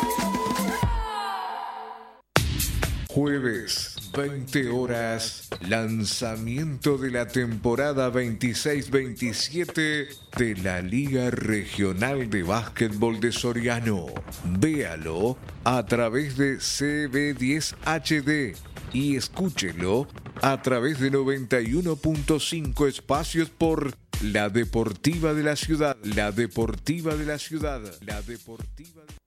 Jueves, veinte horas, lanzamiento de la temporada veintiséis veintisiete de la Liga Regional de Básquetbol de Soriano. Véalo a través de C B diez H D y escúchelo a través de noventa y uno punto cinco espacios por La Deportiva de la Ciudad. La Deportiva de la Ciudad. La Deportiva de...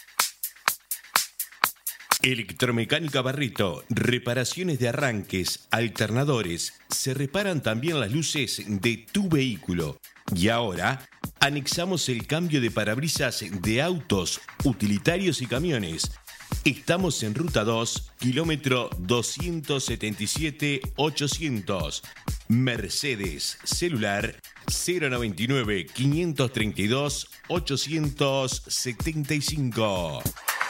Electromecánica Barreto, reparaciones de arranques, alternadores, se reparan también las luces de tu vehículo. Y ahora, anexamos el cambio de parabrisas de autos, utilitarios y camiones. Estamos en Ruta dos, kilómetro doscientos setenta y siete ochocientos. Mercedes, celular cero noventa y nueve, quinientos treinta y dos, ochocientos setenta y cinco.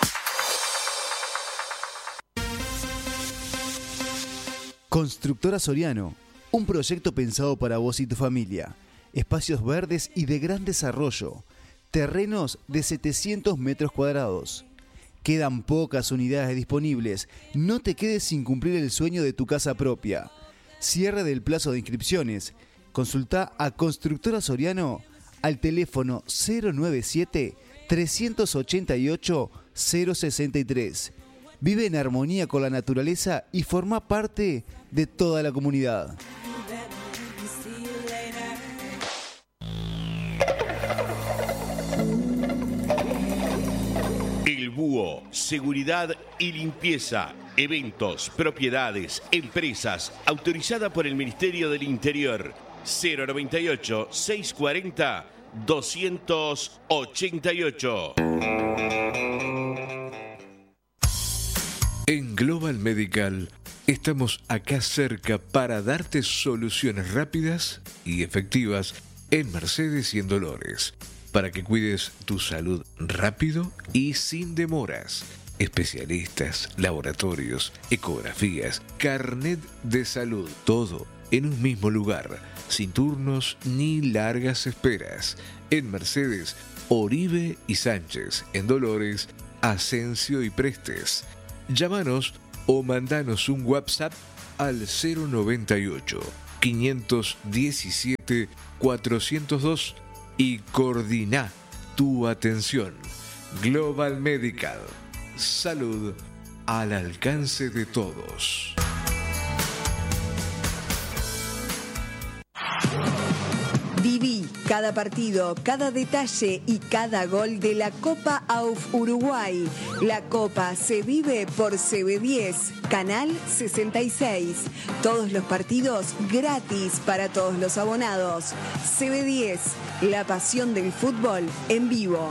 Constructora Soriano, un proyecto pensado para vos y tu familia. Espacios verdes y de gran desarrollo. Terrenos de setecientos metros cuadrados. Quedan pocas unidades disponibles. No te quedes sin cumplir el sueño de tu casa propia. Cierre del plazo de inscripciones. Consulta a Constructora Soriano al teléfono cero noventa y siete, tres ochenta y ocho, cero sesenta y tres. Vive en armonía con la naturaleza y forma parte de toda la comunidad. seguridad y limpieza, eventos, propiedades, empresas, autorizada por el Ministerio del Interior. cero noventa y ocho, seiscientos cuarenta, doscientos ochenta y ocho. En Global Medical estamos acá cerca para darte soluciones rápidas y efectivas en Mercedes y en Dolores, para que cuides tu salud rápido y sin demoras. Especialistas, laboratorios, ecografías, carnet de salud, todo en un mismo lugar, sin turnos ni largas esperas. En Mercedes, Oribe y Sánchez. En Dolores, Asensio y Prestes. Llámanos o mandanos un WhatsApp al cero noventa y ocho, quinientos diecisiete, cuatrocientos dos y coordina tu atención. Global Medical. Salud al alcance de todos. Viví cada partido, cada detalle y cada gol de la Copa A U F Uruguay. La Copa se vive por C B diez, Canal sesenta y seis. Todos los partidos gratis para todos los abonados. C B diez, la pasión del fútbol en vivo.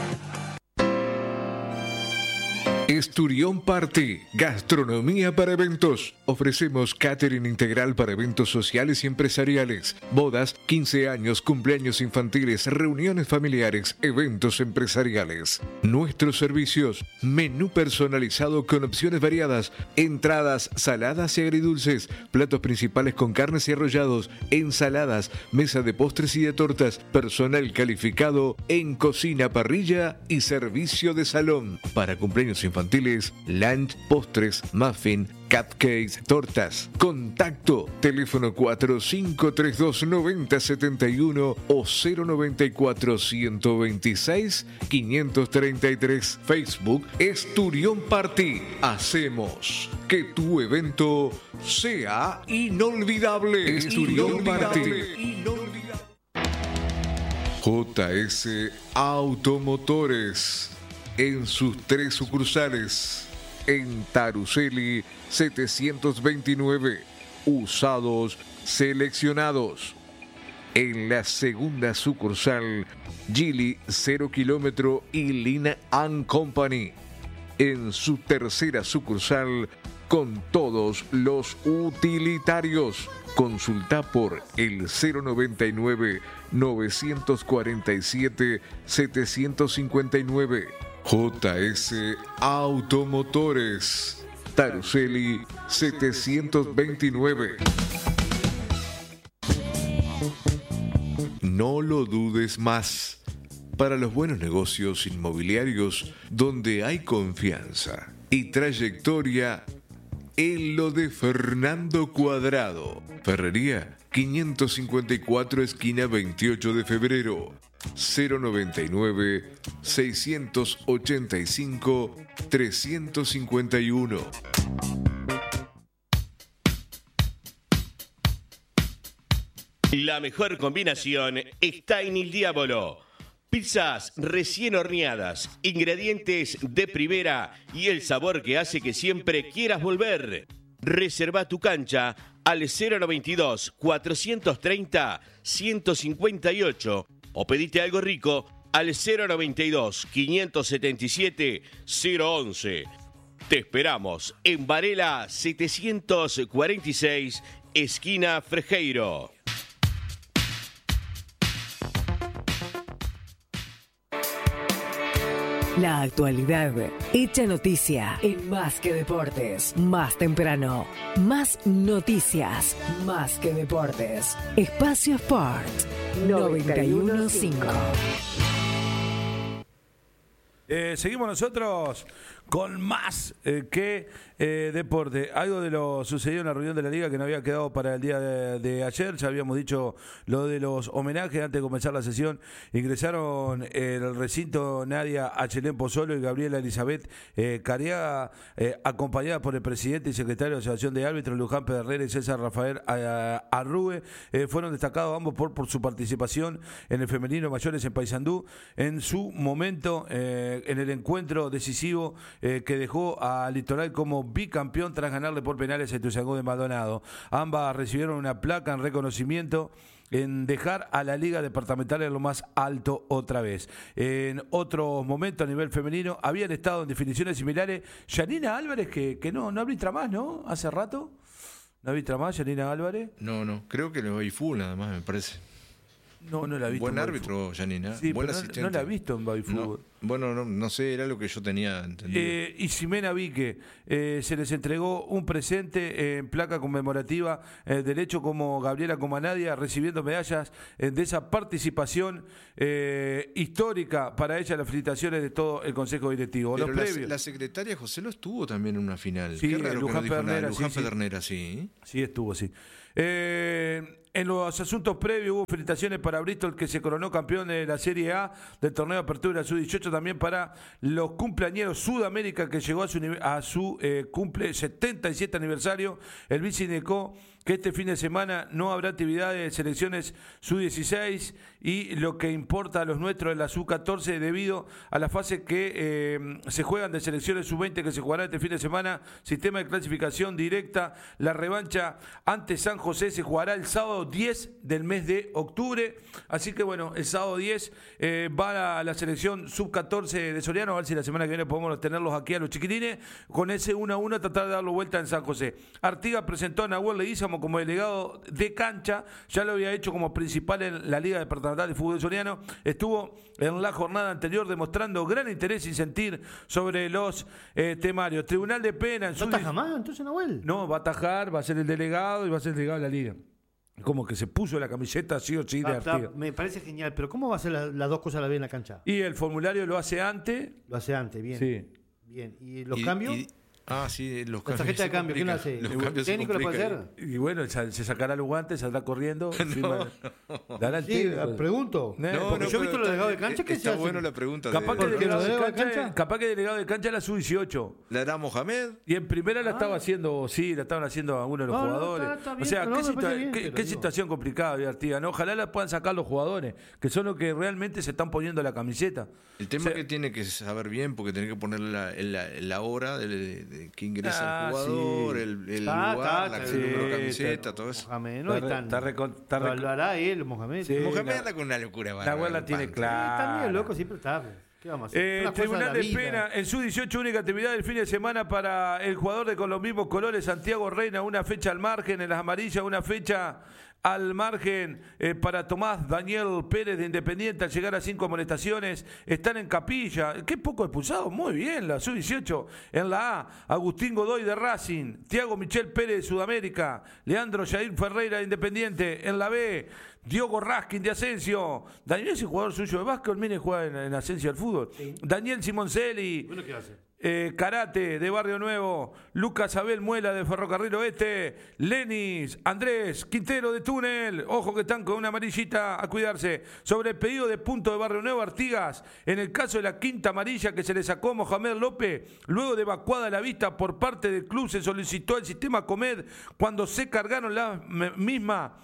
Esturión Party, gastronomía para eventos. Ofrecemos catering integral para eventos sociales y empresariales, bodas, quince años, cumpleaños infantiles, reuniones familiares, eventos empresariales. Nuestros servicios: menú personalizado con opciones variadas, entradas, saladas y agridulces, platos principales con carnes y arrollados, ensaladas, mesa de postres y de tortas, personal calificado en cocina, parrilla y servicio de salón. Para cumpleaños infantiles, infantiles, lunch, postres, muffin, cupcakes, tortas. Contacto, teléfono cuatro cinco tres dos, nueve cero siete uno o cero noventa y cuatro, ciento veintiséis, quinientos treinta y tres. Facebook, Esturión Party. Hacemos que tu evento sea inolvidable. Esturión Party. J S Automotores. En sus tres sucursales, en Taruseli setecientos veintinueve, usados seleccionados. En la segunda sucursal, Gili cero kilómetro y Lina and Company. En su tercera sucursal, con todos los utilitarios. Consulta por el cero noventa y nueve, novecientos cuarenta y siete, setecientos cincuenta y nueve. J S Automotores, Taruseli setecientos veintinueve. No lo dudes más. Para los buenos negocios inmobiliarios donde hay confianza y trayectoria, en lo de Fernando Cuadrado. Ferrería quinientos cincuenta y cuatro, esquina veintiocho de febrero. cero noventa y nueve, seiscientos ochenta y cinco, trescientos cincuenta y uno. La mejor combinación está en Il Diavolo. Pizzas recién horneadas, ingredientes de primera y el sabor que hace que siempre quieras volver. Reserva tu cancha al cero noventa y dos, cuatrocientos treinta, ciento cincuenta y ocho o pedite algo rico al cero noventa y dos, quinientos setenta y siete, cero once. Te esperamos en Varela setecientos cuarenta y seis, esquina Frejeiro. La actualidad hecha noticia en Más que Deportes. Más temprano, más noticias, Más que Deportes. Espacio Sport noventa y uno punto cinco. Eh, seguimos nosotros con más eh, que eh, deporte. Algo de lo sucedido en la reunión de la Liga que no había quedado para el día de, de ayer. Ya habíamos dicho lo de los homenajes. Antes de comenzar la sesión, ingresaron en el recinto Nadia Achelén Pozzolo y Gabriela Elizabeth eh, Cariaga, eh, acompañadas por el presidente y secretario de la Asociación de Árbitros, Luján Pedernera y César Rafael Arrue. Eh, fueron destacados ambos por, por su participación en el femenino mayores en Paysandú. En su momento, eh, en el encuentro decisivo eh, que dejó a Litoral como bicampeón tras ganarle por penales a Ituzaingó de Maldonado. Ambas recibieron una placa en reconocimiento en dejar a la Liga Departamental en lo más alto otra vez. En otros momentos a nivel femenino habían estado en definiciones similares Yanina Álvarez, que, que no, no arbitra más, ¿no? Hace rato. ¿No arbitra más Yanina Álvarez? No, no, creo que lo vi full nada más, me parece. No, no la he visto. Buen árbitro, Yanina. Sí, buen pero asistente. No, no la he visto en Baby Fútbol. No, bueno, no, no sé, era lo que yo tenía entendido. Eh, y Ximena Vique, eh, se les entregó un presente en placa conmemorativa eh, del hecho como Gabriela Comanadia, recibiendo medallas eh, de esa participación eh, histórica para ella. Las felicitaciones de todo el Consejo Directivo. Pero Los la, previos. la secretaria José lo estuvo también en una final. Sí, Qué raro Luján que no dijo nada. Pedernera, Luján sí, sí. Pedernera, sí. Sí, estuvo, sí. Eh, en los asuntos previos hubo felicitaciones para Bristol, que se coronó campeón de la Serie A del torneo de apertura sub dieciocho, también para los cumpleañeros Sudamérica, que llegó a su, a su eh, cumple setenta y siete aniversario. El Bici indicó que este fin de semana no habrá actividades de selecciones sub dieciséis y lo que importa a los nuestros es la sub catorce debido a la fase que eh, se juegan de selecciones sub veinte que se jugará este fin de semana, sistema de clasificación directa. La revancha ante San José se jugará el sábado diez del mes de octubre, así que bueno, el sábado diez eh, va a la selección sub catorce de Soriano, a ver si la semana que viene podemos tenerlos aquí a los chiquitines, con ese uno a uno tratar de darlo vuelta en San José. Artigas presentó a Nahuel Leguizamo como delegado de cancha, ya lo había hecho como principal en la Liga Departamental de Fútbol Soriano, estuvo en la jornada anterior demostrando gran interés y sentir sobre los eh, temarios. Tribunal de Pena... En ¿No su ataja más entonces Nahuel? No, va a atajar, va a ser el delegado y va a ser el delegado de la Liga. Como que se puso la camiseta sí o sí de Ah, está, Artigas. me parece genial, pero ¿cómo va a hacer la- las dos cosas a la vez en la cancha? Y el formulario lo hace antes. Lo hace antes, bien. Sí. Bien. ¿Y los Y- cambios? y- ah, sí, los La cambios. tarjeta de se cambio, ¿quién la complican. hace? Los ¿El cambios se técnico lo puede complican. hacer? Y bueno, se, se sacará los guantes, saldrá corriendo. firma- dará el Sí, técnico. pregunto. No, Porque no, yo he visto pero los delegados de está- cancha que se está hacen. bueno la pregunta. Capaz de- que, ¿Por qué delegado los de delegado de cancha, cancha? capaz que delegado de cancha la sub dieciocho. ¿La era Mohamed? Y en primera la Ah. estaba haciendo, sí, la estaban haciendo algunos de los No, no, jugadores. está- está o bien, sea, no, qué, me situa- parece bien, qué- pero qué digo. situación complicada, divertida, ¿no? Ojalá la puedan sacar los jugadores, que son los que realmente se están poniendo la camiseta. El tema O sea, que tiene que saber bien, porque tiene que poner la, la, la hora de, de- de que ingresa Ah, el jugador, sí. el, el Está, lugar, está, la está el número de bien. camiseta, todo eso. Mohamed, no Está es re- tan... está recon- está lo, recon- lo hará él, Mohamed. Sí. Mohamed la- anda con una locura La bárbara. abuela en tiene Panta. Sí, claro. también, loco, siempre está. ¿Qué vamos a hacer? Eh, Es una cosa Tribunal la de, vida. Pena, en su dieciocho única actividad del fin de semana para el jugador de con los mismos colores, Santiago Reina, una fecha al margen, en las amarillas, una fecha al margen eh, para Tomás Daniel Pérez de Independiente al llegar a cinco amonestaciones. Están en Capilla. Qué poco expulsados. Muy bien, la sub dieciocho. En la A, Agustín Godoy de Racing, Tiago Michel Pérez de Sudamérica, Leandro Jair Ferreira de Independiente. En la B, Diogo Raskin de Asensio. Daniel es el jugador suyo de básquet, el Mine juega en, en Asensio al fútbol. Daniel Simoncelli. Bueno, ¿qué hace? Eh, Karate de Barrio Nuevo, Lucas Abel Muela de Ferrocarril Oeste, Lenis, Andrés Quintero de Túnel, ojo que están con una amarillita a cuidarse. Sobre el pedido de punto de Barrio Nuevo, Artigas, en el caso de la quinta amarilla que se le sacó a Mohamed López, luego de evacuada la vista por parte del club, se solicitó el sistema Comed cuando se cargaron la m- misma.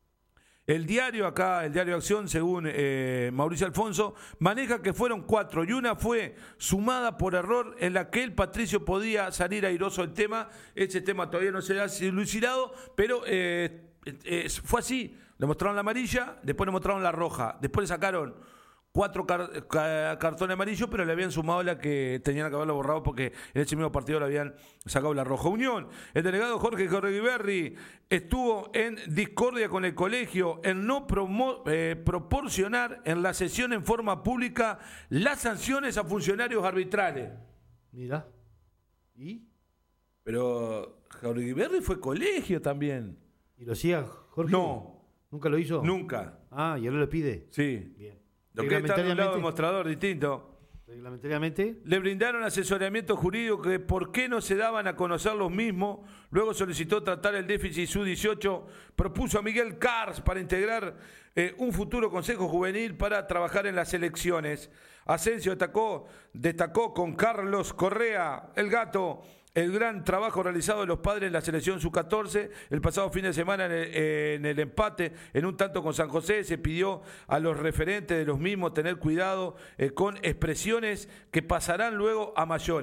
El diario acá, el diario Acción, según eh, Mauricio Alfonso, maneja que fueron cuatro y una fue sumada por error en la que el Patricio podía salir airoso del tema. Ese tema todavía no se ha dilucidado, pero eh, eh, fue así. Le mostraron la amarilla, después le mostraron la roja, después le sacaron cuatro car- ca- cartones amarillos, pero le habían sumado la que tenían que haberlo borrado porque en ese mismo partido le habían sacado la roja. Unión, el delegado Jorge Correguiberri estuvo en discordia con el colegio en no promo- eh, proporcionar en la sesión en forma pública las sanciones a funcionarios arbitrales. Mira. ¿Y? Pero Correguiberri fue colegio también. ¿Y lo hacía Jorge? No. ¿Nunca lo hizo? Nunca. Ah, y ahora le pide. Sí. Bien. Lo que está de un lado del Reglamentariamente- mostrador distinto. Reglamentariamente. Le brindaron asesoramiento jurídico que por qué no se daban a conocer los mismos. Luego solicitó tratar el déficit sub dieciocho. Propuso a Miguel Cars para integrar eh, un futuro consejo juvenil para trabajar en las elecciones. Asensio destacó, destacó con Carlos Correa, el gato, el gran trabajo realizado de los padres en la selección sub catorce. El pasado fin de semana en el, en el empate, en un tanto con San José, se pidió a los referentes de los mismos tener cuidado eh, con expresiones que pasarán luego a mayores.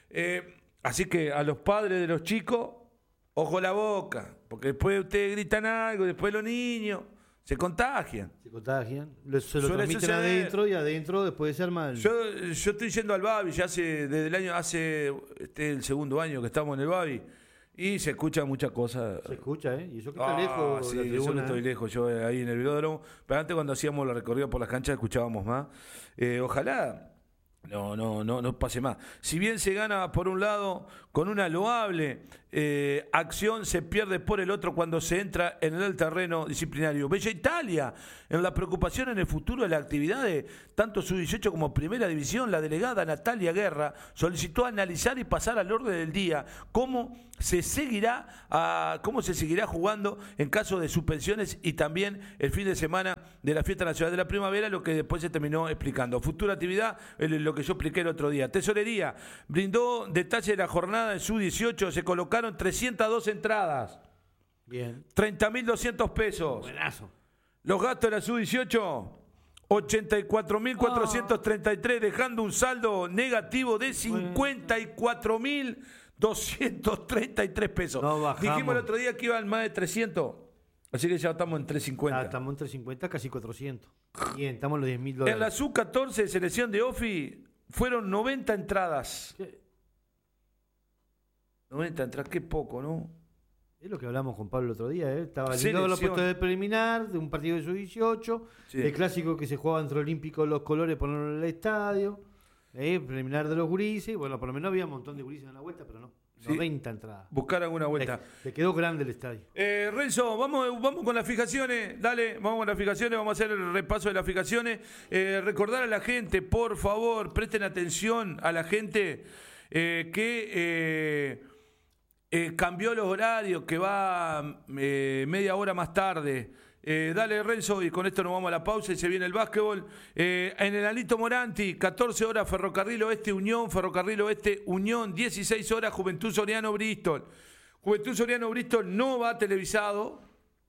Eh, así que a los padres de los chicos, ojo la boca, porque después ustedes gritan algo, después los niños se contagian. Se contagian, lo, se lo Suele transmiten suceder. adentro y adentro después de ser mal. Yo, yo estoy yendo al Babi, ya hace, desde el año, hace este el segundo año que estamos en el Babi, y se escuchan muchas cosas. Se escucha, ¿eh? Y eso que está Ah, lejos. sí, la eso tribuna, que estoy ¿eh? lejos, yo eh, ahí en el velódromo. Pero antes cuando hacíamos la recorrida por las canchas escuchábamos más. Eh, ojalá no, no, no, no pase más. Si bien se gana por un lado con una loable eh, acción, se pierde por el otro cuando se entra en el terreno disciplinario. Bella Italia, en la preocupación en el futuro de las actividades, tanto sub dieciocho como Primera División, la delegada Natalia Guerra solicitó analizar y pasar al orden del día cómo se seguirá a, cómo se seguirá jugando en caso de suspensiones y también el fin de semana de la Fiesta Nacional de la Primavera, lo que después se terminó explicando. Futura actividad, lo que yo expliqué el otro día. Tesorería brindó detalle de la jornada en sub dieciocho, se colocaron trescientas dos entradas. Bien. treinta mil doscientos pesos. Buenazo. Los gastos de la sub dieciocho, ochenta y cuatro mil cuatrocientos treinta y tres, dejando un saldo negativo de cincuenta y cuatro mil doscientos treinta y tres pesos. No bajamos. Dijimos el otro día que iban más de trescientos, así que ya estamos en trescientos cincuenta. Ah, estamos en trescientos cincuenta, casi cuatrocientos. Bien, estamos en los diez mil dólares. En la sub catorce de selección de Ofi fueron noventa entradas. ¿Qué? noventa entradas, qué poco, ¿no? Es lo que hablamos con Pablo el otro día, ¿eh? Estaba ligado Selección. a los puestos de preliminar de un partido de sub dieciocho, Sí. el clásico que se jugaba entre olímpicos, los colores, ponerlo en el estadio, ¿eh? Preliminar de los gurises, bueno, por lo menos había un montón de gurises en la vuelta, pero no, Sí. noventa entradas. Buscar alguna vuelta. Le, le quedó grande el estadio. Eh, Renzo, vamos, vamos con las fijaciones, dale, vamos con las fijaciones, vamos a hacer el repaso de las fijaciones. Eh, recordar a la gente, por favor, presten atención a la gente eh, que eh, eh, cambió los horarios, que va eh, media hora más tarde. Eh, dale, Renzo, y con esto nos vamos a la pausa y se viene el básquetbol. Eh, en el Alito Moranti, catorce horas Ferrocarril Oeste Unión, Ferrocarril Oeste Unión, dieciséis horas Juventud Soriano Bristol. Juventud Soriano Bristol no va televisado,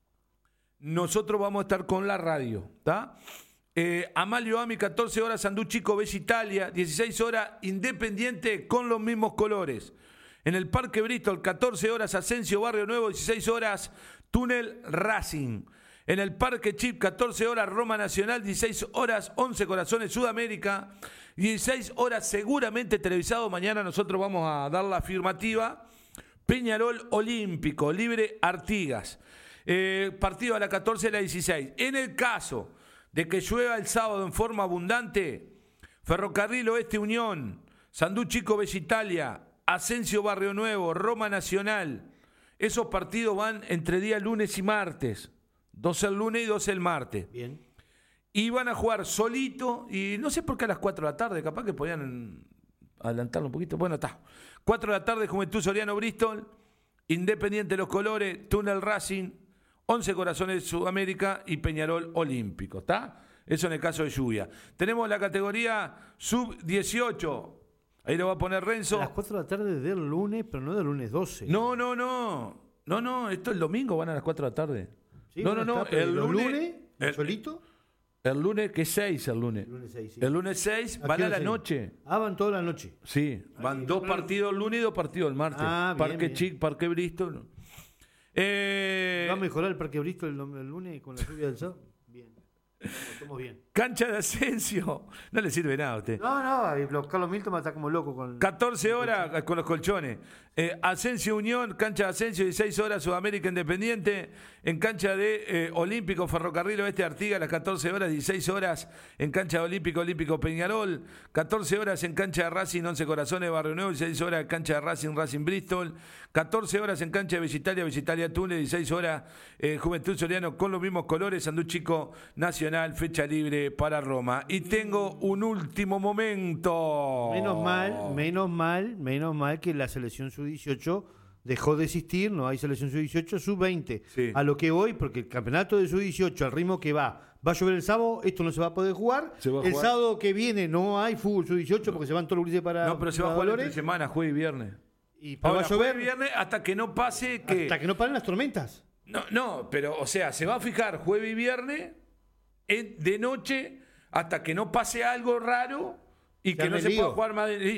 nosotros vamos a estar con la radio, ¿está? Eh, Amalio Ami, catorce horas Sandú Chico, Bella Italia, dieciséis horas Independiente con los mismos colores. En el Parque Bristol, catorce horas Asensio Barrio Nuevo, dieciséis horas Túnel Racing. En el Parque Chip, catorce horas Roma Nacional, dieciséis horas once Corazones Sudamérica, dieciséis horas seguramente televisado. Mañana nosotros vamos a dar la afirmativa. Peñarol Olímpico, Libre Artigas. Eh, partido a las catorce a las dieciséis. En el caso de que llueva el sábado en forma abundante, Ferrocarril Oeste Unión, Sandú Chico Bella Italia, Asensio Barrio Nuevo, Roma Nacional. Esos partidos van entre día lunes y martes. Dos el lunes y dos el martes. Bien. Y van a jugar solito, y no sé por qué a las cuatro de la tarde, capaz que podían adelantarlo un poquito. Bueno, está. cuatro de la tarde, Juventud Soriano Bristol, Independiente Los Colores, Túnel Racing, once Corazones Sudamérica y Peñarol Olímpico, ¿está? Eso en el caso de lluvia. Tenemos la categoría sub dieciocho. Ahí lo va a poner Renzo. A las cuatro de la tarde del lunes, pero no del lunes doce. No, no, no. No, no, esto el domingo van a las cuatro de la tarde. Sí, no, no, no. está, El los lunes, lunes, el, solito. El lunes, que es seis el lunes. El lunes seis, sí. El lunes seis van a la noche. Ah, van toda la noche. Sí, van dos partidos el lunes y dos partidos el martes. Ah, bien, Parque bien. Chic, Parque Bristol. Eh, ¿Va a mejorar el Parque Bristol el, el lunes con la lluvia del sábado? Bien. Estamos bien. Cancha de Asensio. No le sirve nada a usted. No, no, y los Carlos Milton está como loco con... catorce horas con los colchones. Eh, Asensio Unión, cancha de Asensio, dieciséis horas Sudamérica Independiente. En cancha de eh, Olímpico Ferrocarril Oeste Artigas, a las catorce horas, dieciséis horas en cancha de Olímpico Olímpico Peñarol. catorce horas en cancha de Racing, once Corazones Barrio Nuevo. dieciséis horas en cancha de Racing, Racing Bristol. catorce horas en cancha de Visitalia, Visitalia Túnez. dieciséis horas eh, Juventud Soriano con los mismos colores. Sandú Chico Nacional, fecha libre para Roma. Y tengo un último momento. Menos mal, menos mal, menos mal que la selección sub dieciocho dejó de existir, no hay selección sub dieciocho, sub veinte. Sí. A lo que voy, porque el campeonato de sub dieciocho, al ritmo que va, va a llover el sábado, esto no se va a poder jugar. Se va a el jugar. sábado que viene no hay fútbol sub dieciocho porque se van todos los grises para No, pero se va a para jugar Dolores. entre semana, jueves y viernes. Y pero Ahora, va a llover jueves y viernes hasta que no pase que... hasta que no paren las tormentas. No, no, pero, o sea, se va a fijar jueves y viernes en- de noche hasta que no pase algo raro y Se que arme no el se lío. pueda jugar más de... y-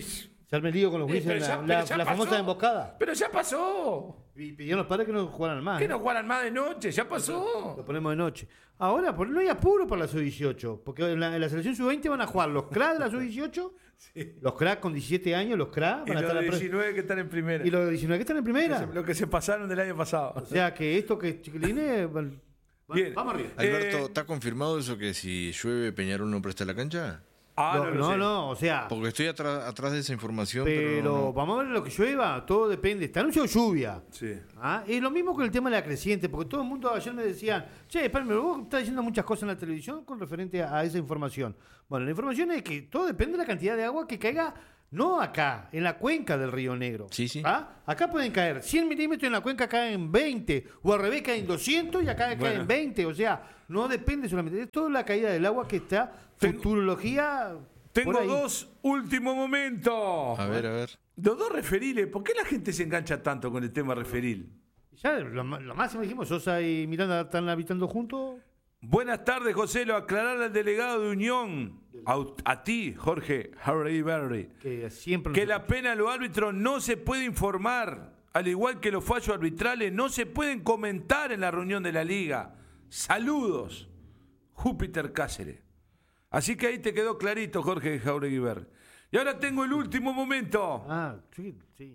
Ya me lío con los Eh, grises pero en la, ya- la- pero ya la famosa pasó. emboscada. Pero ya pasó. Y pidieron los padres que no jugaran más. Que ¿eh? no jugaran más de noche, ya pasó. Lo ponemos de noche. Ahora, por- no hay apuro para la sub dieciocho, porque en la, en la selección sub veinte van a jugar los cracks de la sub dieciocho, los cracks con diecisiete años, los cracks Y van a los estar de en pre- diecinueve que están en primera. y los de diecinueve que están en primera. Que se- Lo que se pasaron del año pasado. O sea que esto que chiquilines, van- van- Bien. vamos arriba. Alberto, Eh, ¿está confirmado eso que si llueve Peñarol no presta la cancha? Ah, no, no, lo no, sé. no, o sea, Porque estoy atrás, atrás de esa información, pero, pero no, no. vamos a ver lo que llueva, todo depende. Está anunciado lluvia. Sí. ¿Ah? Es lo mismo con el tema de la creciente, porque todo el mundo ayer me decían, che, espérame, vos estás diciendo muchas cosas en la televisión con referente a, a esa información. Bueno, la información es que todo depende de la cantidad de agua que caiga, no acá, en la cuenca del Río Negro. Sí, sí. ¿Ah? Acá pueden caer cien milímetros, en la cuenca caen veinte, o al revés caen doscientos y acá Bueno. caen veinte. O sea, no depende solamente, es toda la caída del agua que está, futurología. Tengo por ahí. dos últimos momentos. A ver, a ver. Los dos referiles. ¿Por qué la gente se engancha tanto con el tema referil? Ya lo, ma- lo máximo dijimos, Sosa y Miranda están habitando juntos. Buenas tardes, José. Lo aclarar al delegado de Unión, a, a ti, Jorge Harry Berry, Que siempre que la pena a los árbitros no se puede informar, al igual que los fallos arbitrales no se pueden comentar en la reunión de la liga. Saludos, Júpiter Cáceres. Así que ahí te quedó clarito, Jorge Jauregui Berry. Y ahora tengo el último momento. Ah, sí, sí.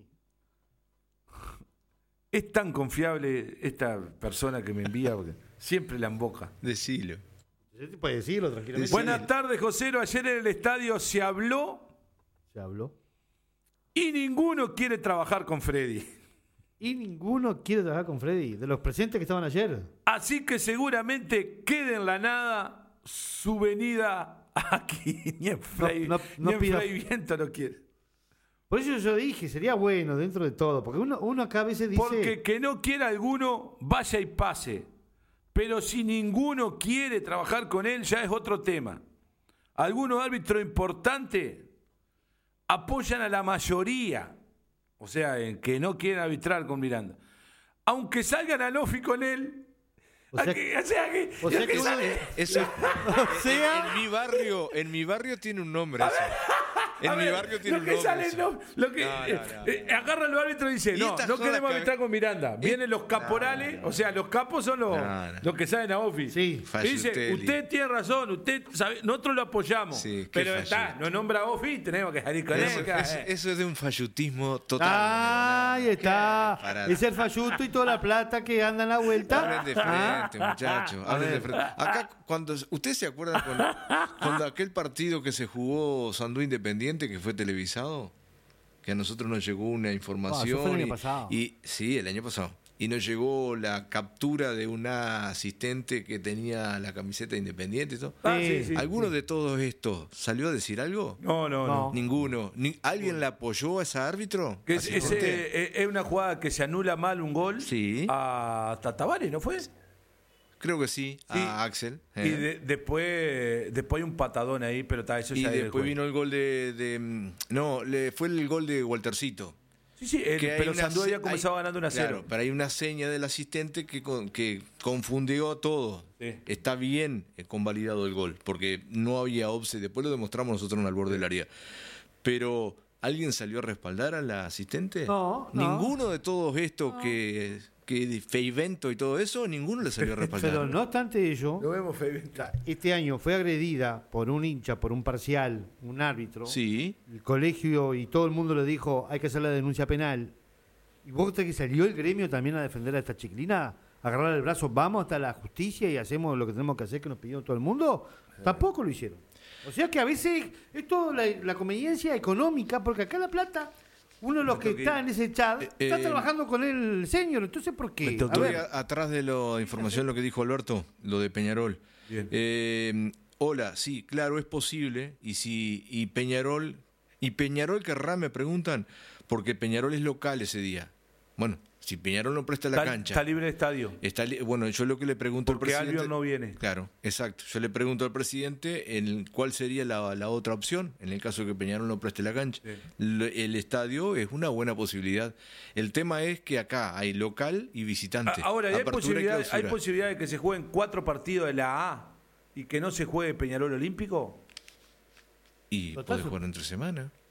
Es tan confiable esta persona que me envía, porque siempre la emboca. Decilo. Se puede decirlo tranquilamente. Buenas tardes, José. Ayer en el estadio se habló Se habló. y ninguno quiere trabajar con Freddy. Y ninguno quiere trabajar con Freddy, de los presentes que estaban ayer. Así que seguramente quede en la nada su venida aquí. Ni en Fray, No, no, no ni en pida- Fray Viento lo quiere. Por eso yo dije, sería bueno dentro de todo, porque uno, uno acá a veces dice... Porque que no quiera alguno, vaya y pase. Pero si ninguno quiere trabajar con él, ya es otro tema. Algunos árbitros importantes apoyan a la mayoría, o sea, en que no quieren arbitrar con Miranda. Aunque salgan a Lofi con él, O sea, a que- o sea que, o sea a que que uno- sale- Eso, O sea- en, en mi barrio, en mi barrio tiene un nombre eso. En A mi ver, barrio tiene lo un que nombre. sale, eso. no, lo que No, no, eh, no, eh, agarra los árbitros y dice, Y no, estas no jodas queremos que- arbitrar con Miranda. Vienen los caporales, o sea, los capos son los, No, no. los que salen a Office. Sí. Y dice, Fallutelli. usted tiene razón, usted sabe, nosotros lo apoyamos. Sí, qué pero está, falluto. no nombra a Office, tenemos que salir con Eso, él. eso- eh. eso es de un fallutismo total. Ahí está. Pará. Es el falluto y toda la plata que anda en la vuelta. Hablen de Ah. frente, muchachos. Hablen de frente. Acá, cuando ¿ustedes se acuerdan cuando, cuando aquel partido que se jugó Sandú Independiente, que fue televisado? Que a nosotros nos llegó una Ah, información. eso fue el año y- pasado. y sí, el año pasado. Y nos llegó la captura de una asistente que tenía la camiseta Independiente y todo. Ah, sí, sí. ¿Alguno de todos estos salió a decir algo? No, no, no. No. Ninguno. Ni- ¿Alguien la apoyó a esa árbitro? Que es, es, Asistente. eh, es una jugada que se anula mal un gol Sí. a Tatabares, ¿no fue? Creo que sí, Sí. a Axel. Y eh. de- después, después hay un patadón ahí, pero está, eso Y ya es del después juego. vino el gol de, de, mm, no, le fue el gol de Waltercito. Sí, sí, el- Que hay pero una Sandú se- había comenzado hay- ganando una claro, cero. pero hay una seña del asistente que, con- que confundió a todos. Sí. Está bien eh, convalidado el gol, porque no había offside. Después lo demostramos nosotros en el borde del área. Pero, ¿alguien salió a respaldar a la asistente? No, no. Ninguno de todos estos que, que Feivento y todo eso, ninguno le salió a respaldar. Pero no obstante ello, Lo vemos, Fede. este año fue agredida por un hincha, por un parcial, un árbitro. Sí. El colegio y todo el mundo le dijo, hay que hacer la denuncia penal. ¿Y vos crees que salió el gremio también a defender a esta chiquilina? Agarrar el brazo, vamos hasta la justicia y hacemos lo que tenemos que hacer, que nos pidió todo el mundo. Tampoco lo hicieron. O sea que a veces es toda la, la conveniencia económica, porque acá La Plata, uno de los que que- está en ese chat, está eh, trabajando con el señor. Entonces, ¿por qué? A Estoy ver, a- atrás de la información, lo que dijo Alberto, lo de Peñarol. Bien. Eh, hola, sí, claro, es posible. Y si y Peñarol, y Peñarol querrá, me preguntan, porque Peñarol es local ese día. Bueno, si Peñarol no presta la Está, cancha. está libre el estadio. Está li- bueno, yo lo que le pregunto Porque al presidente. Albion no viene. Claro, exacto. Yo le pregunto al presidente en cuál sería la, la otra opción en el caso de que Peñarol no preste la cancha. Sí. Lo- El estadio es una buena posibilidad. El tema es que acá hay local y visitante. A- Ahora, ¿y hay, Apertura y posibilidad, ¿hay clausura. posibilidad de que se jueguen cuatro partidos de la A y que no se juegue Peñarol Olímpico? Y Total, puede su- jugar entre semana.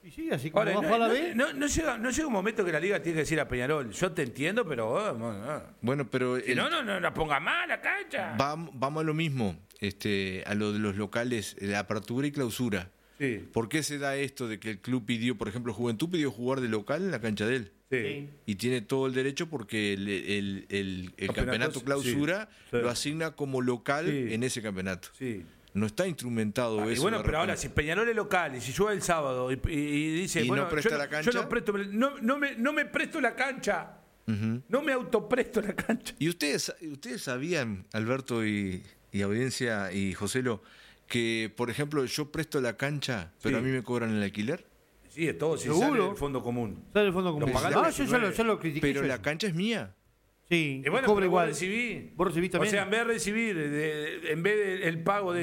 Y sí, así como Ahora, bajó no, la no, B. no, no llega, no llega un momento que la liga tiene que decir a Peñarol, yo te entiendo, pero vos, no, no. Bueno, pero Si el- no, no, no la ponga mal la cancha. vam- vamos a lo mismo, este, a lo de los locales, la apertura y clausura. Sí. ¿Por qué se da esto de que el club pidió, por ejemplo, Juventud pidió jugar de local en la cancha de él? Sí. Y tiene todo el derecho porque el, el- el- el campeonato Campeonatos, clausura sí, sí. lo asigna como local Sí. en ese campeonato. Sí. No está instrumentado Ah, y eso. bueno, de pero ahora, repente. si Peñarol es local y si llueve el sábado y, y- y dice, ¿Y no bueno, presta yo, la yo cancha? no, presto, no, no me, no me presto la cancha, Ujú. no me autopresto la cancha. ¿Y ustedes, ustedes sabían, Alberto y, y audiencia y Joselo, que, por ejemplo, yo presto la cancha, pero Sí. a mí me cobran el alquiler? Sí, es todo, si ¿Seguro? sale del fondo común. Sale el fondo común. Lo pagás Ah, los yo ya lo, diecinueve. ya lo critiqué. Pero yo la eso. cancha es mía. Sí, Y bueno, cobra pero igual. vos recibís. Vos recibís también. O sea, en vez de recibir, de- en vez del pago de